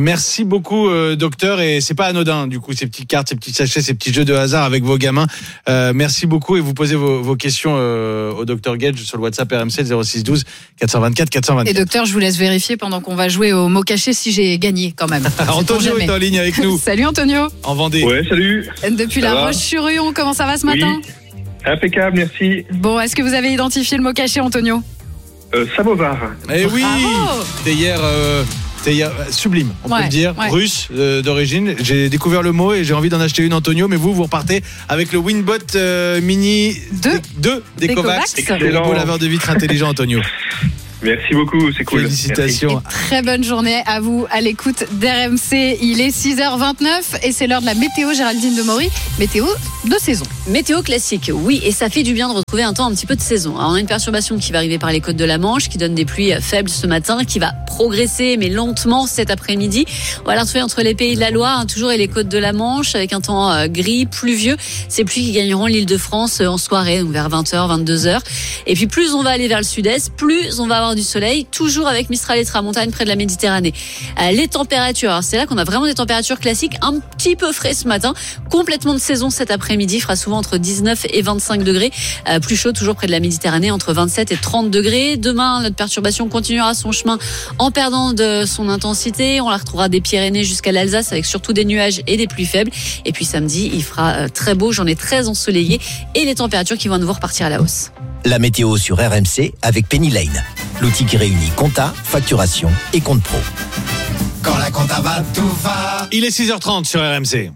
Merci beaucoup, docteur. Et c'est pas anodin, du coup, ces petites cartes, ces petits sachets, ces petits jeux de hasard avec vos gamins. Merci beaucoup. Et vous posez vos questions au docteur Gage sur le WhatsApp RMC 06 12 424 424. Et docteur, je vous laisse vérifier pendant qu'on va jouer au mot caché si j'ai gagné quand même. Antonio est en ligne avec nous. Salut Antonio. En Vendée. Ouais, salut. Depuis la Roche-sur-Yon, comment ça va ce matin? Impeccable, merci. Bon, est-ce que vous avez identifié le mot caché, Antonio? Samovar. Eh oui. C'était hier, sublime, on peut le dire, russe d'origine. J'ai découvert le mot et j'ai envie d'en acheter une, Antonio. Mais vous repartez avec le Winbot Mini 2 d'Ecovacs. Le beau laveur de vitres intelligent, Antonio. Merci beaucoup, c'est cool. Félicitations. Très bonne journée à vous à l'écoute d'RMC. Il est 6h29 et c'est l'heure de la météo. Géraldine Demory, météo de saison. Météo classique, oui, et ça fait du bien de retrouver un temps un petit peu de saison. Alors, on a une perturbation qui va arriver par les côtes de la Manche, qui donne des pluies faibles ce matin, qui va progresser mais lentement cet après-midi. On va la retrouver entre les Pays de la Loire, toujours, et les côtes de la Manche, avec un temps gris, pluvieux. Ces pluies qui gagneront l'Île-de-France en soirée, donc vers 20h, 22h. Et puis plus on va aller vers le sud-est, plus on va avoir du soleil, toujours avec Mistral et Tramontane près de la Méditerranée. Les températures, alors c'est là qu'on a vraiment des températures classiques, un petit peu frais ce matin, complètement de saison cet après-midi, fera souvent entre 19 et 25 degrés, plus chaud toujours près de la Méditerranée, entre 27 et 30 degrés. Demain, notre perturbation continuera son chemin en perdant de son intensité. On la retrouvera des Pyrénées jusqu'à l'Alsace avec surtout des nuages et des pluies faibles. Et puis samedi, il fera très beau, journée très ensoleillée et les températures qui vont à nouveau repartir à la hausse. La météo sur RMC avec Penny Lane, l'outil qui réunit compta, facturation et compte pro. Quand la compta va, tout va. Il est 6h30 sur RMC.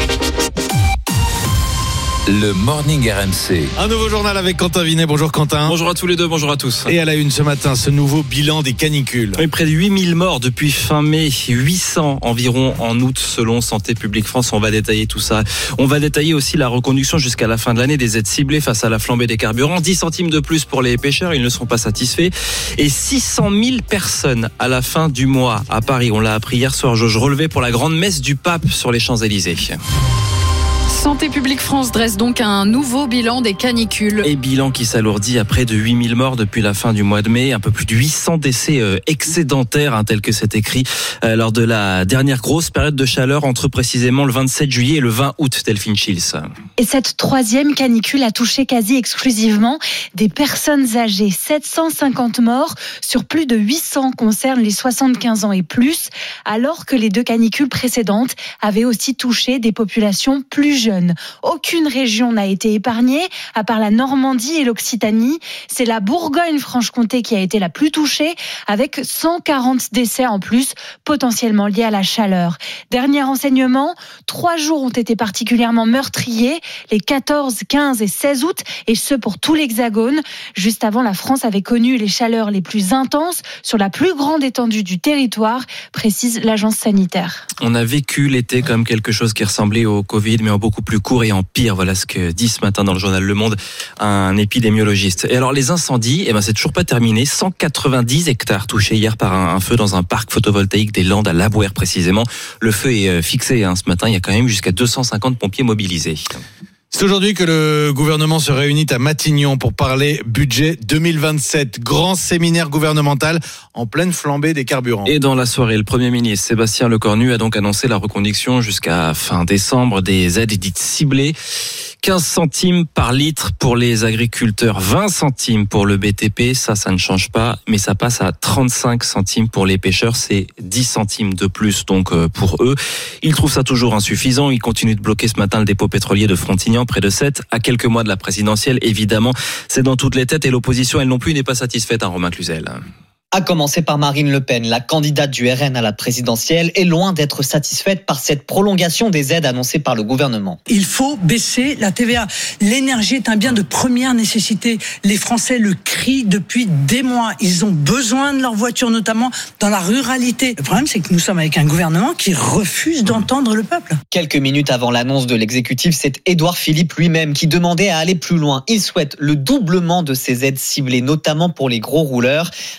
Le Morning RMC. Un nouveau journal avec Quentin Vinet. Bonjour Quentin. Bonjour à tous les deux, bonjour à tous. Et à la une ce matin, ce nouveau bilan des canicules. Oui, près de 8000 morts depuis fin mai, 800 environ en août selon Santé publique France. On va détailler tout ça. On va détailler aussi la reconduction jusqu'à la fin de l'année des aides ciblées face à la flambée des carburants. 10 centimes de plus pour les pêcheurs, ils ne sont pas satisfaits. Et 600 000 personnes à la fin du mois à Paris. On l'a appris hier soir, jauge relevée pour la grande messe du pape sur les Champs-Élysées. Santé publique France dresse donc un nouveau bilan des canicules. Et bilan qui s'alourdit à près de 8000 morts depuis la fin du mois de mai. Un peu plus de 800 décès excédentaires, tel que c'est écrit, lors de la dernière grosse période de chaleur entre précisément le 27 juillet et le 20 août, Delphine Schils. Et cette troisième canicule a touché quasi exclusivement des personnes âgées. 750 morts sur plus de 800 concernent les 75 ans et plus, alors que les deux canicules précédentes avaient aussi touché des populations plus jeunes. Aucune région n'a été épargnée, à part la Normandie et l'Occitanie. C'est la Bourgogne-Franche-Comté qui a été la plus touchée, avec 140 décès en plus, potentiellement liés à la chaleur. Dernier renseignement, 3 jours ont été particulièrement meurtriers, les 14, 15 et 16 août, et ce pour tout l'Hexagone. Juste avant, la France avait connu les chaleurs les plus intenses sur la plus grande étendue du territoire, précise l'agence sanitaire. On a vécu l'été comme quelque chose qui ressemblait au Covid, mais en beaucoup plus court et en pire. Voilà ce que dit ce matin dans le journal Le Monde un épidémiologiste. Et alors les incendies, c'est toujours pas terminé. 190 hectares touchés hier par un feu dans un parc photovoltaïque des Landes à Labouère précisément. Le feu est fixé ce matin. Il y a quand même jusqu'à 250 pompiers mobilisés. C'est aujourd'hui que le gouvernement se réunit à Matignon pour parler budget 2027. Grand séminaire gouvernemental en pleine flambée des carburants. Et dans la soirée, le Premier ministre Sébastien Lecornu a donc annoncé la reconduction jusqu'à fin décembre des aides dites ciblées. 15 centimes par litre pour les agriculteurs, 20 centimes pour le BTP, ça ne change pas, mais ça passe à 35 centimes pour les pêcheurs, c'est 10 centimes de plus donc pour eux. Ils trouvent ça toujours insuffisant, ils continuent de bloquer ce matin le dépôt pétrolier de Frontignan, près de 7, à quelques mois de la présidentielle, évidemment, c'est dans toutes les têtes et l'opposition, elle non plus, n'est pas satisfaite, Romain Cluzel. À commencer par Marine Le Pen, la candidate du RN à la présidentielle, est loin d'être satisfaite par cette prolongation des aides annoncées par le gouvernement. Il faut baisser la TVA. L'énergie est un bien de première nécessité. Les Français le crient depuis des mois. Ils ont besoin de leur voiture, notamment dans la ruralité. Le problème, c'est que nous sommes avec un gouvernement qui refuse d'entendre le peuple. Quelques minutes avant l'annonce de l'exécutif, c'est Édouard Philippe lui-même qui demandait à aller plus loin. Il souhaite le doublement de ces aides ciblées, notamment pour les gros rouleurs. À gauche,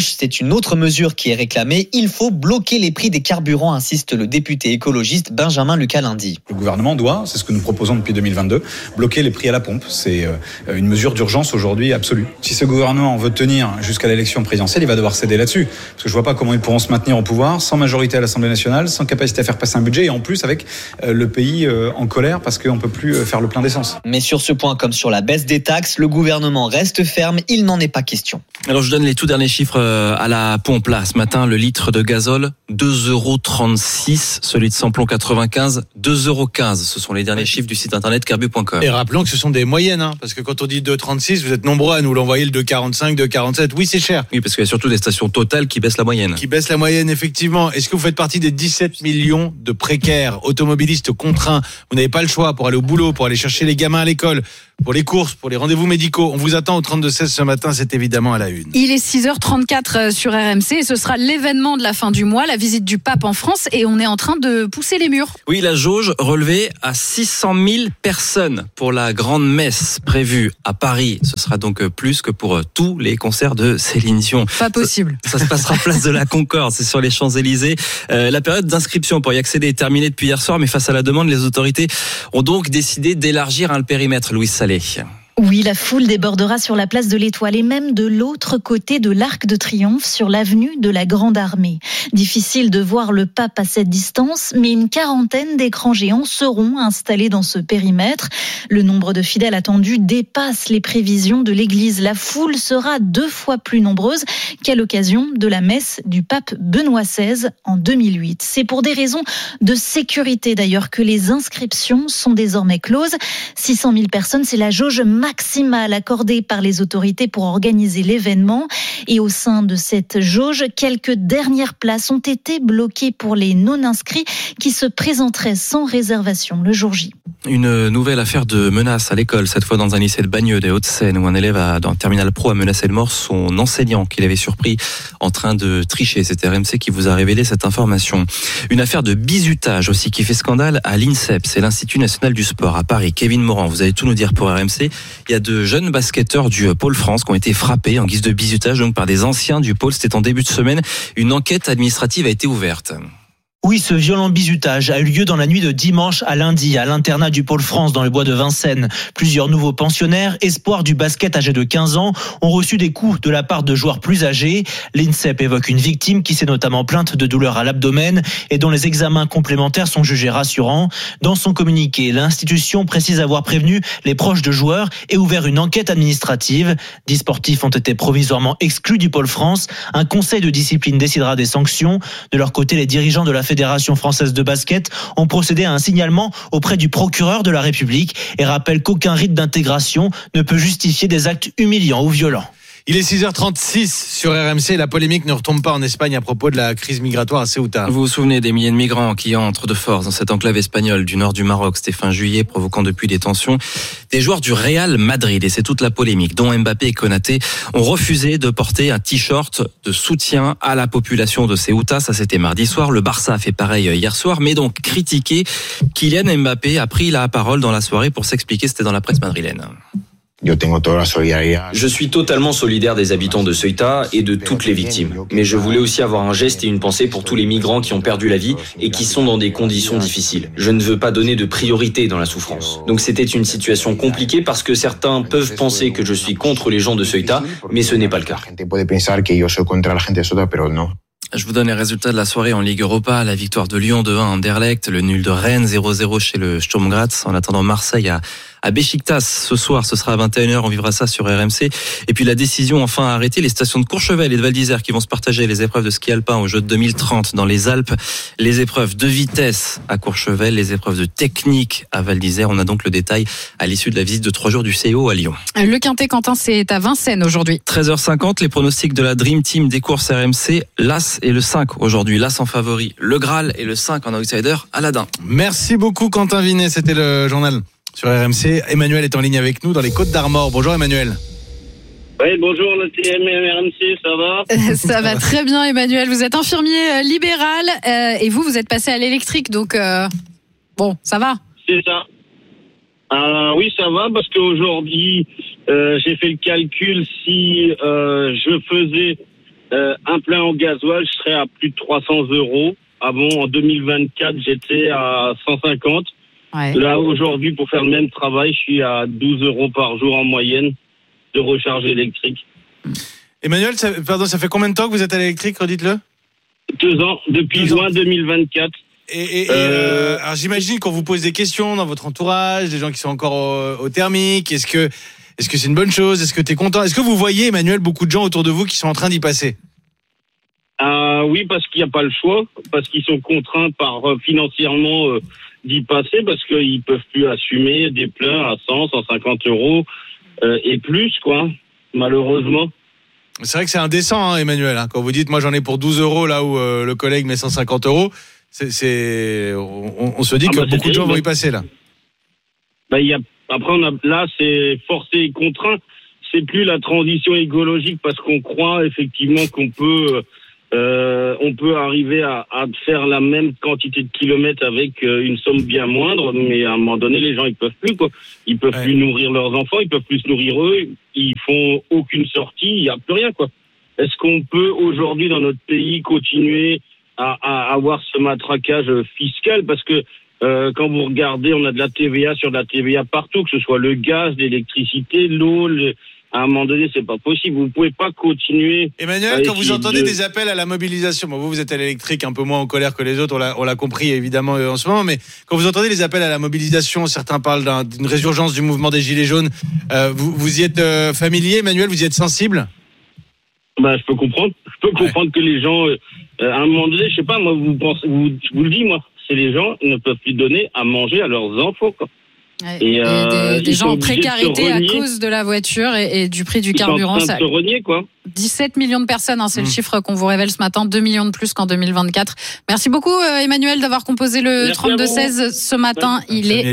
gauche, c'est une autre mesure qui est réclamée. Il faut bloquer les prix des carburants, insiste le député écologiste Benjamin Lucas lundi. Le gouvernement doit, c'est ce que nous proposons depuis 2022, bloquer les prix à la pompe. C'est une mesure d'urgence aujourd'hui absolue. Si ce gouvernement veut tenir jusqu'à l'élection présidentielle, il va devoir céder là-dessus. Parce que je vois pas comment ils pourront se maintenir au pouvoir sans majorité à l'Assemblée nationale, sans capacité à faire passer un budget et en plus avec le pays en colère parce qu'on peut plus faire le plein d'essence. Mais sur ce point comme sur la baisse des taxes, le gouvernement reste ferme, il n'en est pas question. Alors je donne les tout derniers chiffres à la pompe là. Ce matin, le litre de gazole, 2,36 €, celui de samplon 95, 2,15 €. Ce sont les derniers chiffres du site internet carbu.com. Et rappelons que ce sont des moyennes, parce que quand on dit 2,36, vous êtes nombreux à nous l'envoyer le 2,45, 2,47. Oui, c'est cher. Oui, parce qu'il y a surtout des stations Total qui baissent la moyenne. Qui baissent la moyenne, effectivement. Est-ce que vous faites partie des 17 millions de précaires, automobilistes contraints? Vous n'avez pas le choix pour aller au boulot, pour aller chercher les gamins à l'école, pour les courses, pour les rendez-vous médicaux. On vous attend au 32-16 ce matin, c'est évidemment à la une. Il est 6h34 sur RMC et ce sera l'événement de la fin du mois, la visite du pape en France, et on est en train de pousser les murs. Oui, la jauge relevée à 600 000 personnes pour la grande messe prévue à Paris. Ce sera donc plus que pour tous les concerts de Céline Dion. Pas possible. Ça se passera place de la Concorde, c'est sur les Champs-Élysées. La période d'inscription pour y accéder est terminée depuis hier soir, mais face à la demande, les autorités ont donc décidé d'élargir le périmètre. Louise Salé. Oui, la foule débordera sur la place de l'Étoile et même de l'autre côté de l'Arc de Triomphe, sur l'avenue de la Grande Armée. Difficile de voir le pape à cette distance, mais une quarantaine d'écrans géants seront installés dans ce périmètre. Le nombre de fidèles attendus dépasse les prévisions de l'Église. La foule sera 2 fois plus nombreuse qu'à l'occasion de la messe du pape Benoît XVI en 2008. C'est pour des raisons de sécurité d'ailleurs que les inscriptions sont désormais closes. 600 000 personnes, c'est la jauge maximale accordée par les autorités pour organiser l'événement. Et au sein de cette jauge, quelques dernières places ont été bloquées pour les non-inscrits qui se présenteraient sans réservation le jour J. Une nouvelle affaire de menace à l'école, cette fois dans un lycée de Bagneux des Hauts-de-Seine, où un élève dans le terminal pro a menacé de mort son enseignant qu'il avait surpris en train de tricher. C'est RMC qui vous a révélé cette information. Une affaire de bizutage aussi qui fait scandale à l'INSEP, c'est l'Institut National du Sport à Paris. Kevin Morand, vous allez tout nous dire pour RMC. Il y a de jeunes basketteurs du Pôle France qui ont été frappés en guise de bizutage donc par des anciens du Pôle. C'était en début de semaine. Une enquête administrative a été ouverte. Oui, ce violent bizutage a eu lieu dans la nuit de dimanche à lundi à l'internat du Pôle France dans le bois de Vincennes. Plusieurs nouveaux pensionnaires, espoirs du basket âgés de 15 ans, ont reçu des coups de la part de joueurs plus âgés. L'INSEP évoque une victime qui s'est notamment plainte de douleurs à l'abdomen et dont les examens complémentaires sont jugés rassurants. Dans son communiqué, l'institution précise avoir prévenu les proches de joueurs et ouvert une enquête administrative. 10 sportifs ont été provisoirement exclus du Pôle France. Un conseil de discipline décidera des sanctions. De leur côté, les dirigeants de la Fédération française de basket ont procédé à un signalement auprès du procureur de la République et rappellent qu'aucun rite d'intégration ne peut justifier des actes humiliants ou violents. Il est 6h36 sur RMC. La polémique ne retombe pas en Espagne à propos de la crise migratoire à Ceuta. Vous vous souvenez des milliers de migrants qui entrent de force dans cette enclave espagnole du nord du Maroc, c'était fin juillet, provoquant depuis des tensions. Des joueurs du Real Madrid, et c'est toute la polémique, dont Mbappé et Konaté, ont refusé de porter un t-shirt de soutien à la population de Ceuta. Ça, c'était mardi soir. Le Barça a fait pareil hier soir, mais donc critiqué. Kylian Mbappé a pris la parole dans la soirée pour s'expliquer. C'était dans la presse madrilène. Je suis totalement solidaire des habitants de Ceuta et de toutes les victimes. Mais je voulais aussi avoir un geste et une pensée pour tous les migrants qui ont perdu la vie et qui sont dans des conditions difficiles. Je ne veux pas donner de priorité dans la souffrance. Donc c'était une situation compliquée parce que certains peuvent penser que je suis contre les gens de Ceuta, mais ce n'est pas le cas. Je vous donne les résultats de la soirée en Ligue Europa. La victoire de Lyon 2-1 à Anderlecht, le nul de Rennes 0-0 chez le Sturm Graz. En attendant Marseille à Beşiktaş ce soir, ce sera à 21h, on vivra ça sur RMC. Et puis la décision enfin à arrêter les stations de Courchevel et de Val d'Isère qui vont se partager les épreuves de ski alpin aux Jeux de 2030 dans les Alpes. Les épreuves de vitesse à Courchevel, les épreuves de technique à Val d'Isère. On a donc le détail à l'issue de la visite de 3 jours du CEO à Lyon. Le Quintet, Quentin, c'est à Vincennes aujourd'hui. 13h50, les pronostics de la Dream Team des courses RMC. L'As et le 5 aujourd'hui. L'As en favori, le Graal et le 5 en outsider, Aladdin. Merci beaucoup Quentin Vinet, c'était le journal sur RMC. Emmanuel est en ligne avec nous dans les Côtes d'Armor. Bonjour Emmanuel. Oui, bonjour le TM RMC, ça va? Ça va très bien Emmanuel, vous êtes infirmier libéral et vous êtes passé à l'électrique, donc bon, ça va? C'est ça. Oui, ça va parce qu'aujourd'hui, j'ai fait le calcul, si je faisais un plein en gasoil, je serais à plus de 300 €. Avant, en 2024, j'étais à 150. Ouais. Là, aujourd'hui, pour faire le même travail, je suis à 12 € par jour en moyenne de recharge électrique. Emmanuel, ça fait combien de temps que vous êtes à l'électrique, redites-le ? 2 ans, depuis juin 2024. Alors j'imagine qu'on vous pose des questions dans votre entourage, des gens qui sont encore au thermique. Est-ce que c'est une bonne chose ? Est-ce que tu es content ? Est-ce que vous voyez, Emmanuel, beaucoup de gens autour de vous qui sont en train d'y passer ? Oui, parce qu'il n'y a pas le choix, parce qu'ils sont contraints financièrement d'y passer, parce qu'ils peuvent plus assumer des pleins à 100, 150 € et plus, quoi, malheureusement. C'est vrai que c'est indécent, hein, Emmanuel. Quand vous dites, moi j'en ai pour 12 € là où le collègue met 150 €, on se dit que beaucoup de gens vont y passer là. Après, là, c'est forcé et contraint. C'est plus la transition écologique parce qu'on croit effectivement qu'on peut arriver à faire la même quantité de kilomètres avec une somme bien moindre, mais à un moment donné, les gens ils peuvent plus, quoi. Ils peuvent plus nourrir leurs enfants, ils peuvent plus se nourrir eux, ils font aucune sortie, il y a plus rien, quoi. Est-ce qu'on peut aujourd'hui dans notre pays continuer à avoir ce matraquage fiscal, parce que quand vous regardez, on a de la TVA sur de la TVA partout, que ce soit le gaz, l'électricité, l'eau, à un moment donné, c'est pas possible. Vous pouvez pas continuer. Emmanuel, quand vous entendez des appels à la mobilisation, bon, vous êtes à l'électrique un peu moins en colère que les autres, on l'a compris évidemment en ce moment, mais quand vous entendez les appels à la mobilisation, certains parlent d'une résurgence du mouvement des Gilets jaunes. Vous y êtes familier, Emmanuel, vous y êtes sensible ? Je peux comprendre. Je peux comprendre que les gens, à un moment donné, je sais pas, moi, je vous le dis, moi, c'est les gens ne peuvent plus donner à manger à leurs enfants, quoi. Ouais. Et des gens en précarité à cause de la voiture et du prix du carburant. Ça se renier, quoi. 17 millions de personnes, c'est le chiffre qu'on vous révèle ce matin, 2 millions de plus qu'en 2024. Merci beaucoup Emmanuel d'avoir composé le 32-16 ce matin. Il est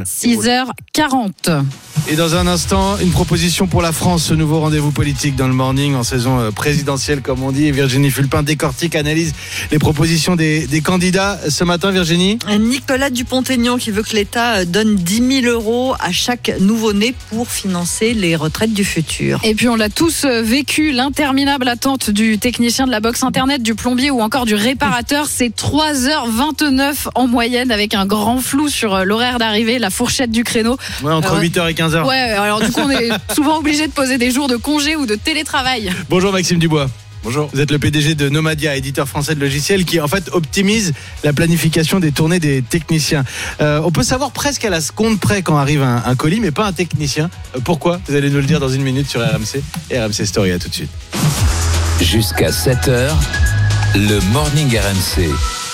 6h40. Et dans un instant, une proposition pour la France, ce nouveau rendez-vous politique dans le morning en saison présidentielle comme on dit. Virginie Fulpin décortique, analyse les propositions des candidats ce matin. Virginie ? Nicolas Dupont-Aignan qui veut que l'État donne 10 000 € à chaque nouveau-né pour financer les retraites du futur. Et puis on l'a tous vécu, l'interminable attente du technicien de la box internet, du plombier ou encore du réparateur. C'est 3h29 en moyenne avec un grand flou sur l'horaire d'arrivée, la fourchette du créneau. Ouais, entre 8h et 15h. Ouais, alors du coup on est souvent obligé de poser des jours de congé ou de télétravail. Bonjour Maxime Dubois. Bonjour. Vous êtes le PDG de Nomadia, éditeur français de logiciels qui en fait optimise la planification des tournées des techniciens. On peut savoir presque à la seconde près quand arrive un colis, mais pas un technicien. Pourquoi ? Vous allez nous le dire dans une minute sur RMC et RMC Story. À tout de suite. Jusqu'à 7h, le Morning RMC.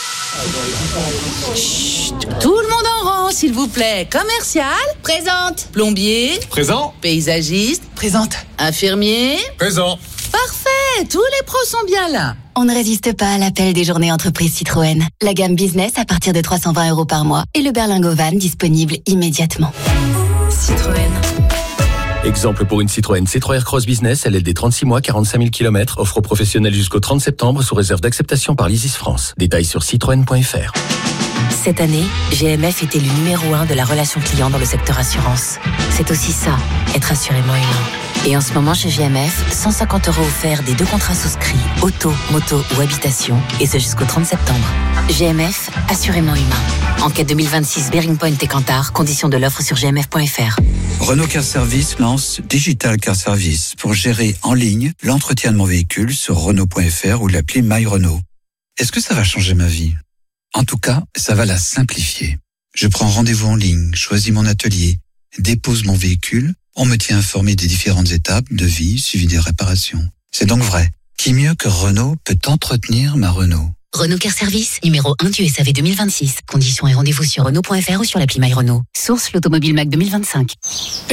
Chut, tout le monde en rang, s'il vous plaît. Commercial, présente. Plombier, présent. Paysagiste, présente. Infirmier, présent. Parfait, tous les pros sont bien là. On ne résiste pas à l'appel des journées entreprises Citroën. La gamme business à partir de 320 € par mois et le berlingot van disponible immédiatement. Citroën. Exemple pour une Citroën C3 Aircross Business, LLD 36 mois, 45 000 km, offre aux professionnels jusqu'au 30 septembre sous réserve d'acceptation par l'ISIS France. Détails sur citroën.fr. Cette année, GMF était le numéro 1 de la relation client dans le secteur assurance. C'est aussi ça, être assurément humain. Et en ce moment chez GMF, 150 € offerts des 2 contrats souscrits, auto, moto ou habitation, et ce jusqu'au 30 septembre. GMF, assurément humain. Enquête 2026 Bearing Point et Kantar, conditions de l'offre sur gmf.fr. Renault Car Service lance Digital Car Service pour gérer en ligne l'entretien de mon véhicule sur Renault.fr ou l'appli My Renault. Est-ce que ça va changer ma vie ? En tout cas, ça va la simplifier. Je prends rendez-vous en ligne, choisis mon atelier, dépose mon véhicule, on me tient informé des différentes étapes, devis, suivi des réparations. C'est donc vrai. Qui mieux que Renault peut entretenir ma Renault ? Renault Car Service, numéro 1 du SAV 2026. Conditions et rendez-vous sur Renault.fr ou sur l'appli My Renault. Source l'Automobile Mac 2025. Matt ?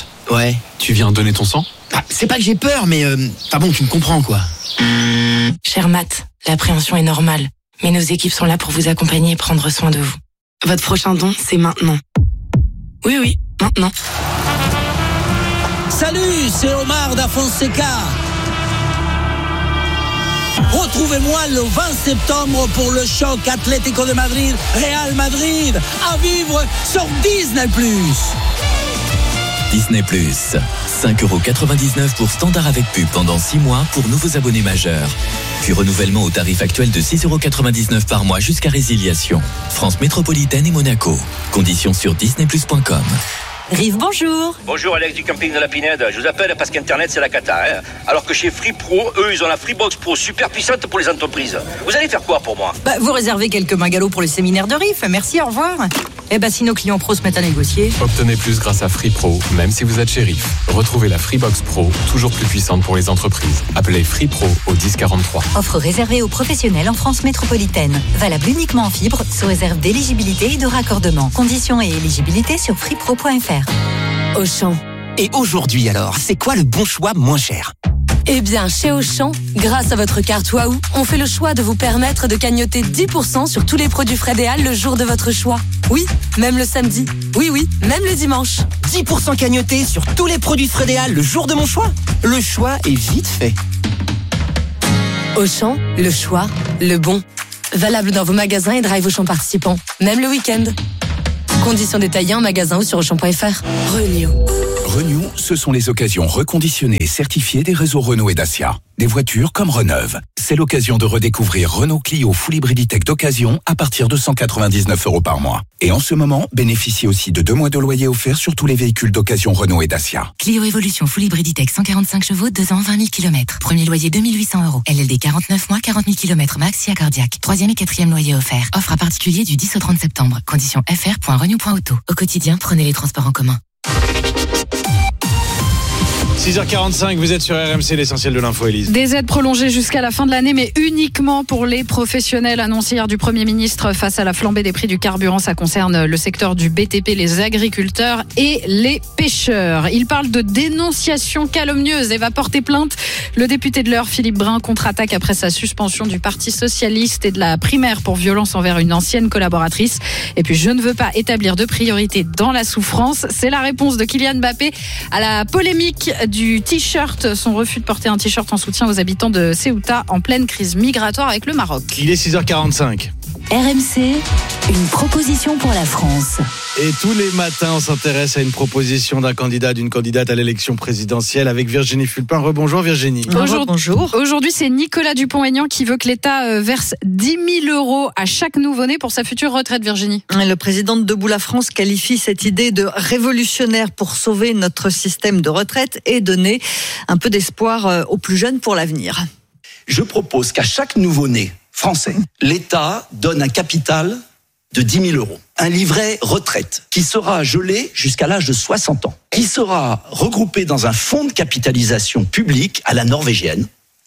Ouais. Tu viens donner ton sang ? C'est pas que j'ai peur, mais bon, tu me comprends quoi. Cher Matt, l'appréhension est normale. Mais nos équipes sont là pour vous accompagner et prendre soin de vous. Votre prochain don, c'est maintenant. Oui, maintenant. Salut, c'est Omar da Fonseca. Retrouvez-moi le 20 septembre pour le choc Atlético de Madrid, Real Madrid, à vivre sur Disney+. Disney+, 5,99€ pour standard avec pub pendant 6 mois pour nouveaux abonnés majeurs. Puis renouvellement au tarif actuel de 6,99€ par mois jusqu'à résiliation. France Métropolitaine et Monaco. Conditions sur disneyplus.com. Rive, bonjour. Bonjour Alex du camping de la Pinède. Je vous appelle parce qu'Internet c'est la cata. Alors que chez Free Pro, eux ils ont la Freebox Pro super puissante pour les entreprises. Vous allez faire quoi pour moi ? Vous réservez quelques magalots pour le séminaire de Rive. Merci, au revoir. Si nos clients pros se mettent à négocier. Obtenez plus grâce à Free Pro, même si vous êtes chez Rive. Retrouvez la Freebox Pro, toujours plus puissante pour les entreprises. Appelez Free Pro au 1043. Offre réservée aux professionnels en France métropolitaine. Valable uniquement en fibre, sous réserve d'éligibilité et de raccordement. Conditions et éligibilité sur freepro.fr. Auchan. Et aujourd'hui alors, c'est quoi le bon choix moins cher ? Eh bien, chez Auchan, grâce à votre carte Waouh, on fait le choix de vous permettre de cagnotter 10% sur tous les produits Frédéal le jour de votre choix. Oui, même le samedi. Oui, même le dimanche. 10% cagnoté sur tous les produits Frédéal le jour de mon choix. Le choix est vite fait. Auchan, le choix, le bon. Valable dans vos magasins et drive Auchan participants, même le week-end. Conditions détaillées en magasin ou sur Auchan.fr. Renew, ce sont les occasions reconditionnées et certifiées des réseaux Renault et Dacia. Des voitures comme Reneuve. C'est l'occasion de redécouvrir Renault Clio Full Hybrid E-Tech d'occasion à partir de 199€ par mois. Et en ce moment, bénéficiez aussi de 2 mois de loyer offerts sur tous les véhicules d'occasion Renault et Dacia. Clio Evolution Full Hybrid E-Tech 145 chevaux, 2 ans, 20 000 km. Premier loyer 2 800€. LLD 49 mois, 40 000 km max, SIA cardiaque. 3e et 4e loyer offert. Offre à particulier du 10 au 30 septembre. Conditions fr.renew.auto. Au quotidien, prenez les transports en commun. 6h45, vous êtes sur RMC, l'essentiel de l'info, Élise. Des aides prolongées jusqu'à la fin de l'année, mais uniquement pour les professionnels, annoncé hier du Premier ministre face à la flambée des prix du carburant. Ça concerne le secteur du BTP, les agriculteurs et les pêcheurs. Il parle de dénonciation calomnieuse et va porter plainte. Le député de l'Eure, Philippe Brun, contre-attaque après sa suspension du Parti socialiste et de la primaire pour violence envers une ancienne collaboratrice. Et puis, je ne veux pas établir de priorité dans la souffrance. C'est la réponse de Kylian Mbappé à la polémique du t-shirt, son refus de porter un t-shirt en soutien aux habitants de Ceuta en pleine crise migratoire avec le Maroc. Il est 6h45. RMC, une proposition pour la France. Et tous les matins, on s'intéresse à une proposition d'un candidat, d'une candidate à l'élection présidentielle avec Virginie Fulpin. Rebonjour Virginie. Bonjour. Aujourd'hui, c'est Nicolas Dupont-Aignan qui veut que l'État verse 10 000€ à chaque nouveau-né pour sa future retraite, Virginie. Le président de Debout la France qualifie cette idée de révolutionnaire pour sauver notre système de retraite et donner un peu d'espoir aux plus jeunes pour l'avenir. Je propose qu'à chaque nouveau-né français, l'État donne un capital de 10 000€, un livret retraite qui sera gelé jusqu'à l'âge de 60 ans, qui sera regroupé dans un fonds de capitalisation public à la norvégienne.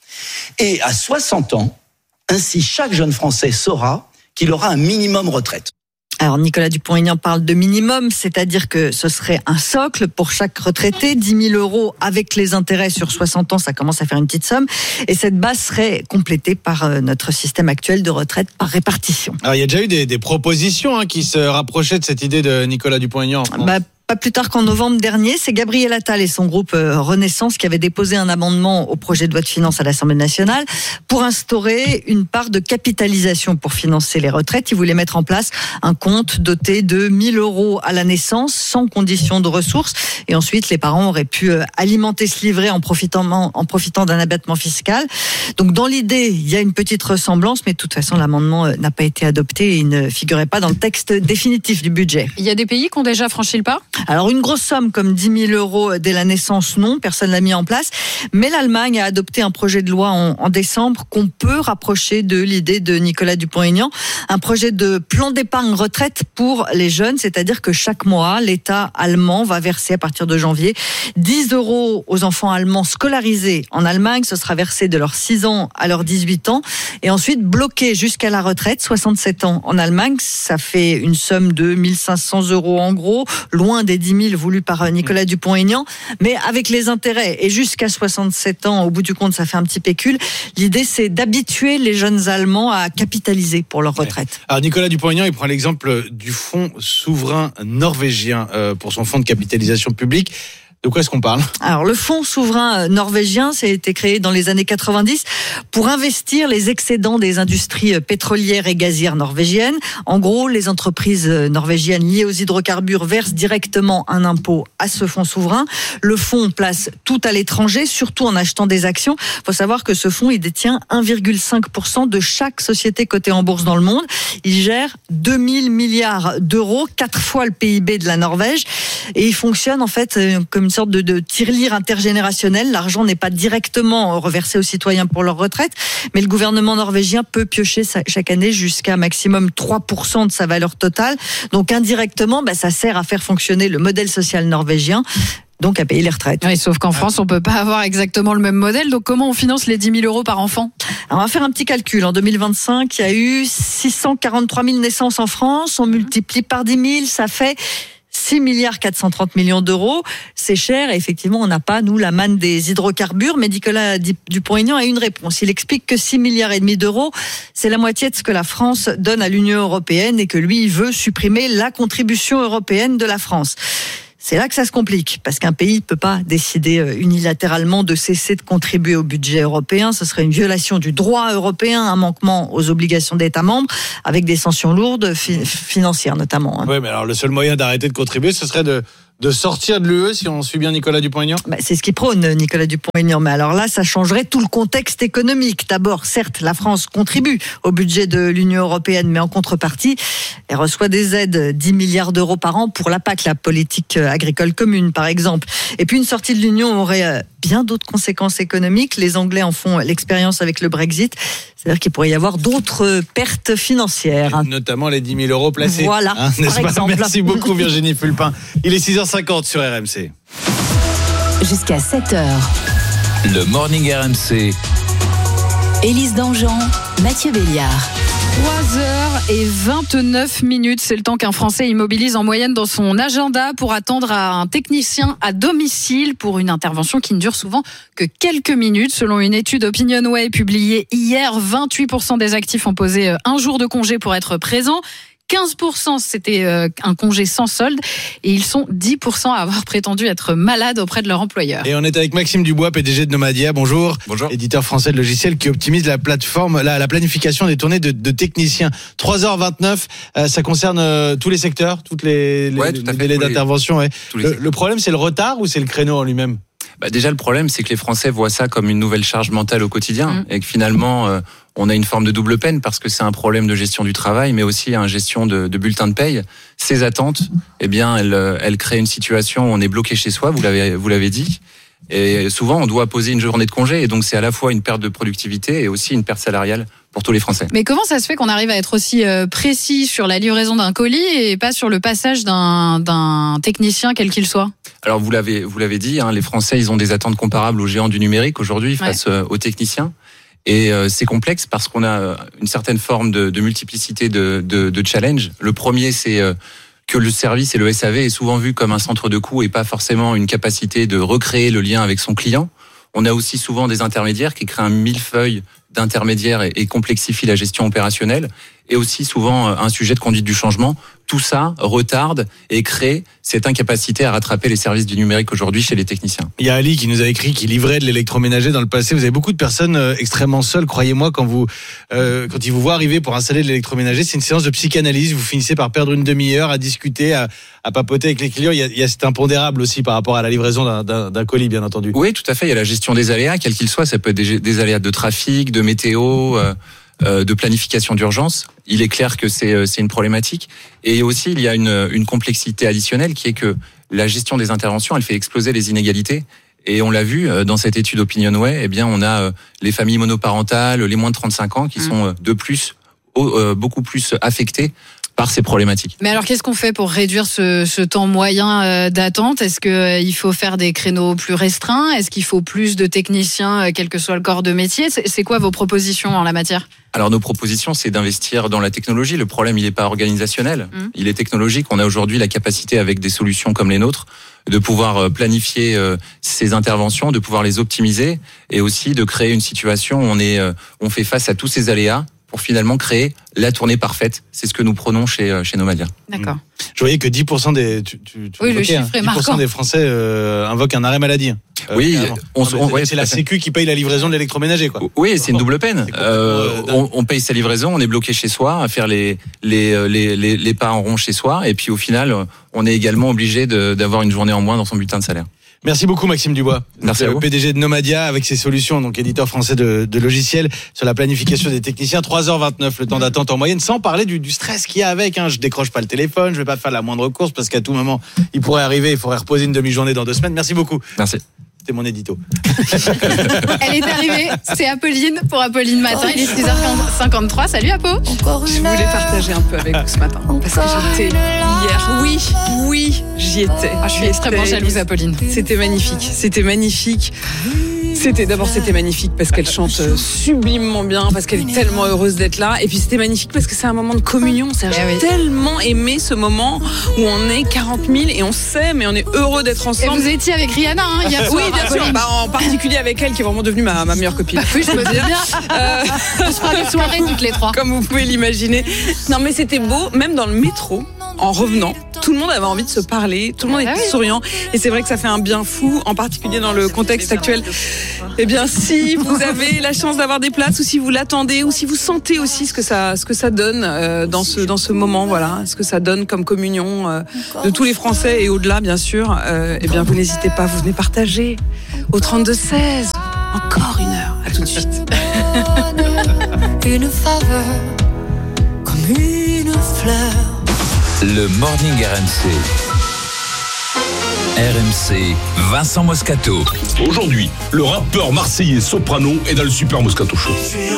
Et à 60 ans, ainsi chaque jeune Français saura qu'il aura un minimum retraite. Alors Nicolas Dupont-Aignan parle de minimum, c'est-à-dire que ce serait un socle pour chaque retraité, 10 000€ avec les intérêts sur 60 ans, ça commence à faire une petite somme. Et cette base serait complétée par notre système actuel de retraite par répartition. Alors il y a déjà eu des propositions qui se rapprochaient de cette idée de Nicolas Dupont-Aignan en France. Pas plus tard qu'en novembre dernier, c'est Gabriel Attal et son groupe Renaissance qui avaient déposé un amendement au projet de loi de finances à l'Assemblée nationale pour instaurer une part de capitalisation pour financer les retraites. Ils voulaient mettre en place un compte doté de 1 000€ à la naissance, sans condition de ressources. Et ensuite, les parents auraient pu alimenter ce livret en profitant d'un abattement fiscal. Donc dans l'idée, il y a une petite ressemblance, mais de toute façon, l'amendement n'a pas été adopté et il ne figurait pas dans le texte définitif du budget. Il y a des pays qui ont déjà franchi le pas ? Alors une grosse somme comme 10 000€ dès la naissance, non, personne l'a mis en place. Mais l'Allemagne a adopté un projet de loi en décembre qu'on peut rapprocher de l'idée de Nicolas Dupont-Aignan. Un projet de plan d'épargne retraite pour les jeunes, c'est-à-dire que chaque mois, l'État allemand va verser à partir de janvier 10€ aux enfants allemands scolarisés en Allemagne. Ce sera versé de leurs 6 ans à leurs 18 ans. Et ensuite bloqué jusqu'à la retraite, 67 ans en Allemagne. Ça fait une somme de 1 500€ en gros, loin des 10 000 voulus par Nicolas Dupont-Aignan, mais avec les intérêts et jusqu'à 67 ans, au bout du compte, ça fait un petit pécule. L'idée, c'est d'habituer les jeunes Allemands à capitaliser pour leur retraite. Alors Nicolas Dupont-Aignan, il prend l'exemple du fonds souverain norvégien pour son fonds de capitalisation publique. De quoi est-ce qu'on parle ? Alors, le fonds souverain norvégien, ça a été créé dans les années 90 pour investir les excédents des industries pétrolières et gazières norvégiennes. En gros, les entreprises norvégiennes liées aux hydrocarbures versent directement un impôt à ce fonds souverain. Le fonds place tout à l'étranger, surtout en achetant des actions. Il faut savoir que ce fonds, il détient 1,5% de chaque société cotée en bourse dans le monde. Il gère 2000 milliards d'euros, 4 fois le PIB de la Norvège. Et il fonctionne en fait comme une sorte de tirelire intergénérationnel. L'argent n'est pas directement reversé aux citoyens pour leur retraite, mais le gouvernement norvégien peut piocher chaque année jusqu'à maximum 3% de sa valeur totale. Donc indirectement, ça sert à faire fonctionner le modèle social norvégien, donc à payer les retraites. Oui, sauf qu'en France, on peut pas avoir exactement le même modèle. Donc comment on finance les 10 000 euros par enfant ? Alors, on va faire un petit calcul. En 2025, il y a eu 643 000 naissances en France. On multiplie par 10 000, ça fait 6 milliards 430 millions d'euros. C'est cher et effectivement, on n'a pas, nous, la manne des hydrocarbures. Mais Nicolas Dupont-Aignan a une réponse. Il explique que 6 milliards et demi d'euros, c'est la moitié de ce que la France donne à l'Union européenne et que lui, il veut supprimer la contribution européenne de la France. C'est là que ça se complique, parce qu'un pays ne peut pas décider unilatéralement de cesser de contribuer au budget européen. Ce serait une violation du droit européen, un manquement aux obligations d'États membres, avec des sanctions lourdes, financières notamment. Oui, mais alors le seul moyen d'arrêter de contribuer, ce serait de sortir de l'UE, si on suit bien Nicolas Dupont-Aignan ? C'est ce qu'il prône, Nicolas Dupont-Aignan. Mais alors là, ça changerait tout le contexte économique. D'abord, certes, la France contribue au budget de l'Union européenne, mais en contrepartie, elle reçoit des aides, 10 milliards d'euros par an pour la PAC, la politique agricole commune, par exemple. Et puis, une sortie de l'Union aurait bien d'autres conséquences économiques. Les Anglais en font l'expérience avec le Brexit. C'est-à-dire qu'il pourrait y avoir d'autres pertes financières. Et notamment les 10 000 euros placés. Voilà, n'est-ce par pas ? exemple. Merci beaucoup Virginie Fulpin. Il est 6h50 sur RMC. Jusqu'à 7h. Le Morning RMC. Élise Dangean, Mathieu Béliard. 3h29, c'est le temps qu'un Français immobilise en moyenne dans son agenda pour attendre un technicien à domicile pour une intervention qui ne dure souvent que quelques minutes. Selon une étude OpinionWay publiée hier, 28% des actifs ont posé un jour de congé pour être présents. 15% c'était un congé sans solde et ils sont 10% à avoir prétendu être malades auprès de leur employeur. Et on est avec Maxime Dubois, PDG de Nomadia. Bonjour. Bonjour. Éditeur français de logiciels qui optimise la plateforme, la planification des tournées de techniciens. 3h29, ça concerne tous les secteurs, tous les délais d'intervention. Ouais. Le problème, c'est le retard ou c'est le créneau en lui-même ? Déjà, le problème, c'est que les Français voient ça comme une nouvelle charge mentale au quotidien et que finalement, on a une forme de double peine parce que c'est un problème de gestion du travail, mais aussi une gestion de bulletin de paye. Ces attentes, elles créent une situation où on est bloqué chez soi, vous l'avez dit. Et souvent, on doit poser une journée de congé et donc c'est à la fois une perte de productivité et aussi une perte salariale pour tous les Français. Mais comment ça se fait qu'on arrive à être aussi précis sur la livraison d'un colis et pas sur le passage d'un technicien quel qu'il soit ? Alors vous l'avez dit, les Français ils ont des attentes comparables aux géants du numérique aujourd'hui face aux techniciens. Et c'est complexe parce qu'on a une certaine forme de multiplicité de challenge. Le premier, c'est que le service et le SAV est souvent vu comme un centre de coût et pas forcément une capacité de recréer le lien avec son client. On a aussi souvent des intermédiaires qui créent un millefeuille d'intermédiaires et complexifient la gestion opérationnelle. Et aussi souvent un sujet de conduite du changement. Tout ça retarde et crée cette incapacité à rattraper les services du numérique aujourd'hui chez les techniciens. Il y a Ali qui nous a écrit qu'il livrait de l'électroménager dans le passé. Vous avez beaucoup de personnes extrêmement seules, croyez-moi, quand ils vous voient arriver pour installer de l'électroménager, c'est une séance de psychanalyse. Vous finissez par perdre une demi-heure à discuter, à papoter avec les clients. Il y a cet impondérable aussi par rapport à la livraison d'un colis, bien entendu. Oui, tout à fait. Il y a la gestion des aléas, quels qu'ils soient. Ça peut être des aléas de trafic, de météo, de planification d'urgence. Il est clair que c'est une problématique. Et aussi, il y a une complexité additionnelle qui est que la gestion des interventions, elle fait exploser les inégalités. Et on l'a vu dans cette étude OpinionWay, on a les familles monoparentales, les moins de 35 ans qui sont de plus, beaucoup plus affectées par ces problématiques. Mais alors, qu'est-ce qu'on fait pour réduire ce temps moyen d'attente ? Est-ce qu'il faut faire des créneaux plus restreints ? Est-ce qu'il faut plus de techniciens, quel que soit le corps de métier ? C'est quoi vos propositions en la matière ? Alors, nos propositions, c'est d'investir dans la technologie. Le problème, il n'est pas organisationnel. Il est technologique. On a aujourd'hui la capacité, avec des solutions comme les nôtres, de pouvoir planifier ces interventions, de pouvoir les optimiser et aussi de créer une situation où on fait face à tous ces aléas pour finalement créer la tournée parfaite. C'est ce que nous prenons chez Nomadia. D'accord. Je voyais que 10% des, oui, le chiffre est 10% marquant. des Français invoquent un arrêt maladie. Oui, c'est la Sécu qui paye la livraison de l'électroménager, quoi. Oui, c'est une double peine. On paye sa livraison, on est bloqué chez soi, à faire les pas en rond chez soi, et puis au final, on est également obligé d'avoir une journée en moins dans son bulletin de salaire. Merci beaucoup Maxime Dubois. Merci à vous. PDG de Nomadia avec ses solutions, donc éditeur français de logiciels sur la planification des techniciens. 3h29 le temps d'attente en moyenne, sans parler du stress qu'il y a avec. Je décroche pas le téléphone, je vais pas faire la moindre course parce qu'à tout moment il pourrait arriver, il faudrait reposer une demi-journée dans 2 semaines. Merci beaucoup. Merci. C'était mon édito. Elle est arrivée, c'est Apolline pour Apolline Matin. Il est 6h53. Salut Apo. Je voulais partager un peu avec vous ce matin parce que j'étais hier. Oui, j'y étais. Je suis extrêmement jalouse, Apolline. C'était magnifique. C'était magnifique parce qu'elle chante sublimement bien, parce qu'elle est tellement heureuse d'être là. Et puis c'était magnifique parce que c'est un moment de communion. J'ai tellement aimé ce moment où on est 40 000 et on s'aime et on est heureux d'être ensemble. Et vous étiez avec Rihanna hier soir. Oui, bien sûr. En particulier avec elle qui est vraiment devenue ma meilleure copine. Oui, je me dis bien. On se fera des soirées toutes les 3. Comme vous pouvez l'imaginer. Non, mais c'était beau, même dans le métro, en revenant. Tout le monde avait envie de se parler, tout le monde était souriant. Et c'est vrai que ça fait un bien fou, en particulier dans le contexte actuel. Eh bien, si vous avez la chance d'avoir des places, ou si vous l'attendez, ou si vous sentez aussi ce que ça donne dans ce moment, voilà, ce que ça donne comme communion de tous les Français et au-delà, bien sûr, eh bien, vous n'hésitez pas, vous venez partager au 32-16. Encore 1 heure. À tout de suite. Une faveur comme une fleur. Le Morning RMC. RMC, Vincent Moscato. Aujourd'hui, le rappeur marseillais Soprano est dans le Super Moscato Show.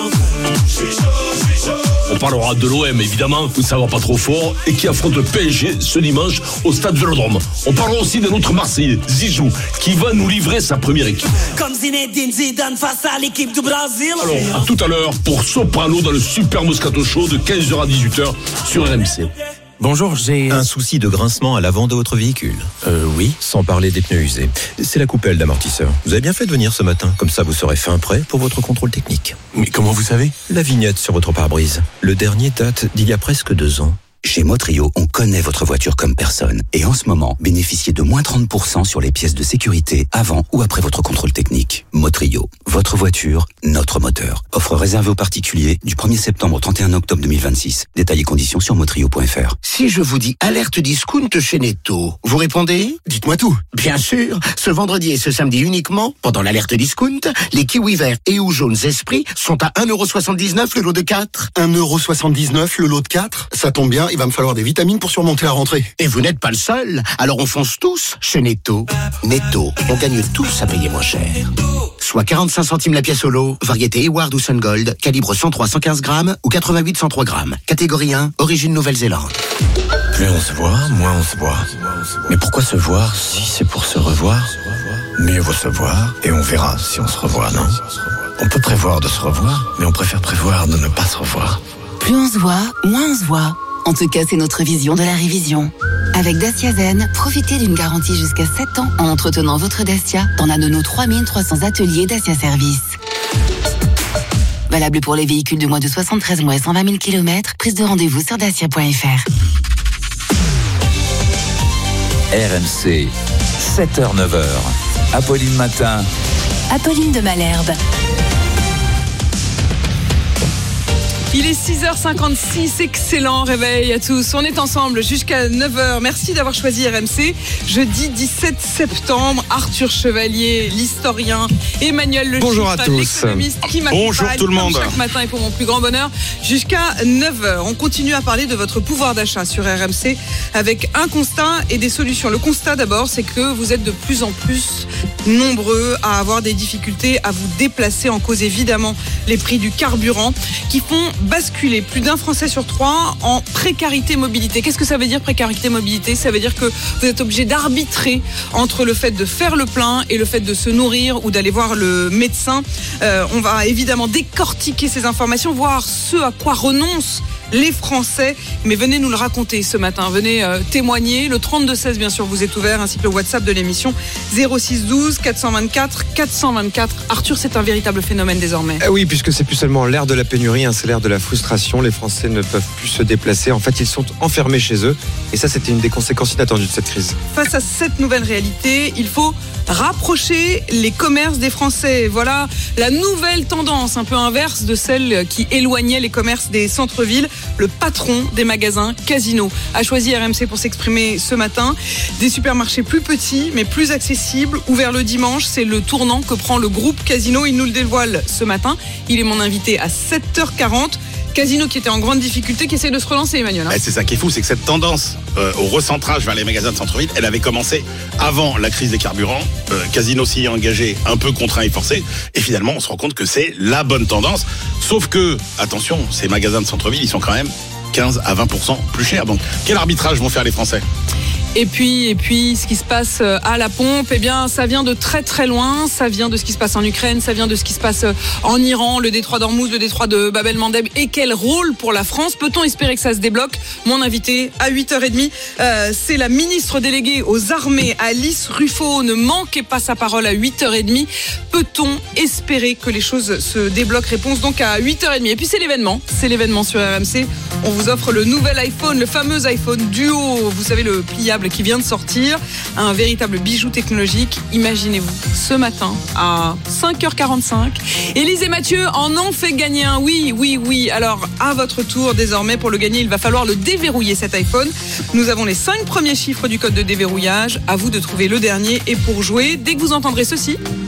On parlera de l'OM évidemment, où ça va pas trop fort, et qui affronte le PSG ce dimanche au Stade Vélodrome. On parlera aussi d'un autre Marseillais, Zizou, qui va nous livrer sa première équipe. Comme Zinedine Zidane face à l'équipe du Brésil. Alors, à tout à l'heure pour Soprano dans le Super Moscato Show de 15h à 18h sur RMC. Bonjour, j'ai un souci de grincement à l'avant de votre véhicule. Oui, sans parler des pneus usés. C'est la coupelle d'amortisseur. Vous avez bien fait de venir ce matin, comme ça vous serez fin prêt pour votre contrôle technique. Mais comment vous savez ? La vignette sur votre pare-brise. Le dernier date d'il y a presque 2 ans. Chez Motrio, on connaît votre voiture comme personne. Et en ce moment, bénéficiez de moins 30% sur les pièces de sécurité avant ou après votre contrôle technique. Motrio, votre voiture, notre moteur. Offre réservée aux particuliers du 1er septembre au 31 octobre 2026. Détails et conditions sur motrio.fr. Si je vous dis alerte discount chez Netto, vous répondez ? Dites-moi tout. Bien sûr, ce vendredi et ce samedi uniquement, pendant l'alerte discount, les kiwis verts et ou jaunes Esprit sont à 1,79€ le lot de 4. 1,79€ le lot de 4 ? Ça tombe bien, il va me falloir des vitamines pour surmonter la rentrée. Et vous n'êtes pas le seul, alors on fonce tous chez Netto. Netto, on gagne tous à payer moins cher. Soit 45 centimes la pièce au lot, variété Eward ou Sun Gold, calibre 103-115 grammes ou 88-103 grammes. Catégorie 1, origine Nouvelle-Zélande. Plus on se voit, moins on se voit. Mais pourquoi se voir si c'est pour se revoir ? Mieux vaut se voir et on verra si on se revoit, non ? On peut prévoir de se revoir, mais on préfère prévoir de ne pas se revoir. Plus on se voit, moins on se voit. En tout cas, c'est notre vision de la révision. Avec Dacia Zen, profitez d'une garantie jusqu'à 7 ans en entretenant votre Dacia dans l'un de nos 3300 ateliers Dacia Service. Valable pour les véhicules de moins de 73 mois et 120 000 km. Prise de rendez-vous sur dacia.fr. RMC, 7h-9h. Apolline Matin. Apolline de Malherbe. Il est 6h56, excellent réveil à tous. On est ensemble jusqu'à 9h. Merci d'avoir choisi RMC. Jeudi 17 septembre, Arthur Chevalier, l'historien, Emmanuel Le Bonjour à tous. L'économiste qui m'accompagne Bonjour tout le monde. chaque matin et pour mon plus grand bonheur jusqu'à 9h. On continue à parler de votre pouvoir d'achat sur RMC avec un constat et des solutions. Le constat d'abord, c'est que vous êtes de plus en plus nombreux à avoir des difficultés à vous déplacer, en cause évidemment les prix du carburant qui font basculer plus d'un Français sur 3 en précarité mobilité. Qu'est-ce que ça veut dire précarité mobilité ? Ça veut dire que vous êtes obligé d'arbitrer entre le fait de faire le plein et le fait de se nourrir ou d'aller voir le médecin. On va évidemment décortiquer ces informations, voir ce à quoi renoncent les Français. Mais venez nous le raconter ce matin, venez témoigner. Le 32-16, bien sûr, vous êtes ouvert, ainsi que le WhatsApp de l'émission 06 12 424 424. Arthur, c'est un véritable phénomène désormais. Oui, puisque c'est plus seulement l'ère de la pénurie, c'est l'ère de la frustration. Les Français ne peuvent plus se déplacer. En fait, ils sont enfermés chez eux. Et ça, c'était une des conséquences inattendues de cette crise. Face à cette nouvelle réalité, il faut rapprocher les commerces des Français. Voilà la nouvelle tendance, un peu inverse de celle qui éloignait les commerces des centres-villes. Le patron des magasins Casino a choisi RMC pour s'exprimer ce matin. Des supermarchés plus petits, mais plus accessibles, ouverts le dimanche. C'est le tournant que prend le groupe Casino. Il nous le dévoile ce matin. Il est mon invité à 7h40. Casino qui était en grande difficulté, qui essaie de se relancer, Emmanuel. C'est ça qui est fou, c'est que cette tendance au recentrage vers les magasins de centre-ville, elle avait commencé avant la crise des carburants. Casino s'y est engagé un peu contraint et forcé. Et finalement, on se rend compte que c'est la bonne tendance. Sauf que, attention, ces magasins de centre-ville, ils sont quand même 15 à 20% plus chers. Donc, quel arbitrage vont faire les Français ? Et puis, ce qui se passe à la pompe, eh bien, ça vient de très très loin. Ça vient de ce qui se passe en Ukraine, ça vient de ce qui se passe en Iran, le détroit d'Ormuz, le détroit de Bab el-Mandeb. Et quel rôle pour la France ? Peut-on espérer que ça se débloque ? Mon invité à 8h30, c'est la ministre déléguée aux armées, Alice Ruffo. Ne manquez pas sa parole à 8h30. Peut-on espérer que les choses se débloquent ? Réponse donc à 8h30. Et puis c'est l'événement sur RMC. On vous offre le nouvel iPhone, le fameux iPhone Duo. Vous savez, le pliable qui vient de sortir, un véritable bijou technologique. Imaginez-vous, ce matin à 5h45, Élise et Mathieu en ont fait gagner un. Oui. Alors, à votre tour, désormais, pour le gagner, il va falloir le déverrouiller, cet iPhone. Nous avons les 5 premiers chiffres du code de déverrouillage. À vous de trouver le dernier. Et pour jouer, dès que vous entendrez ceci...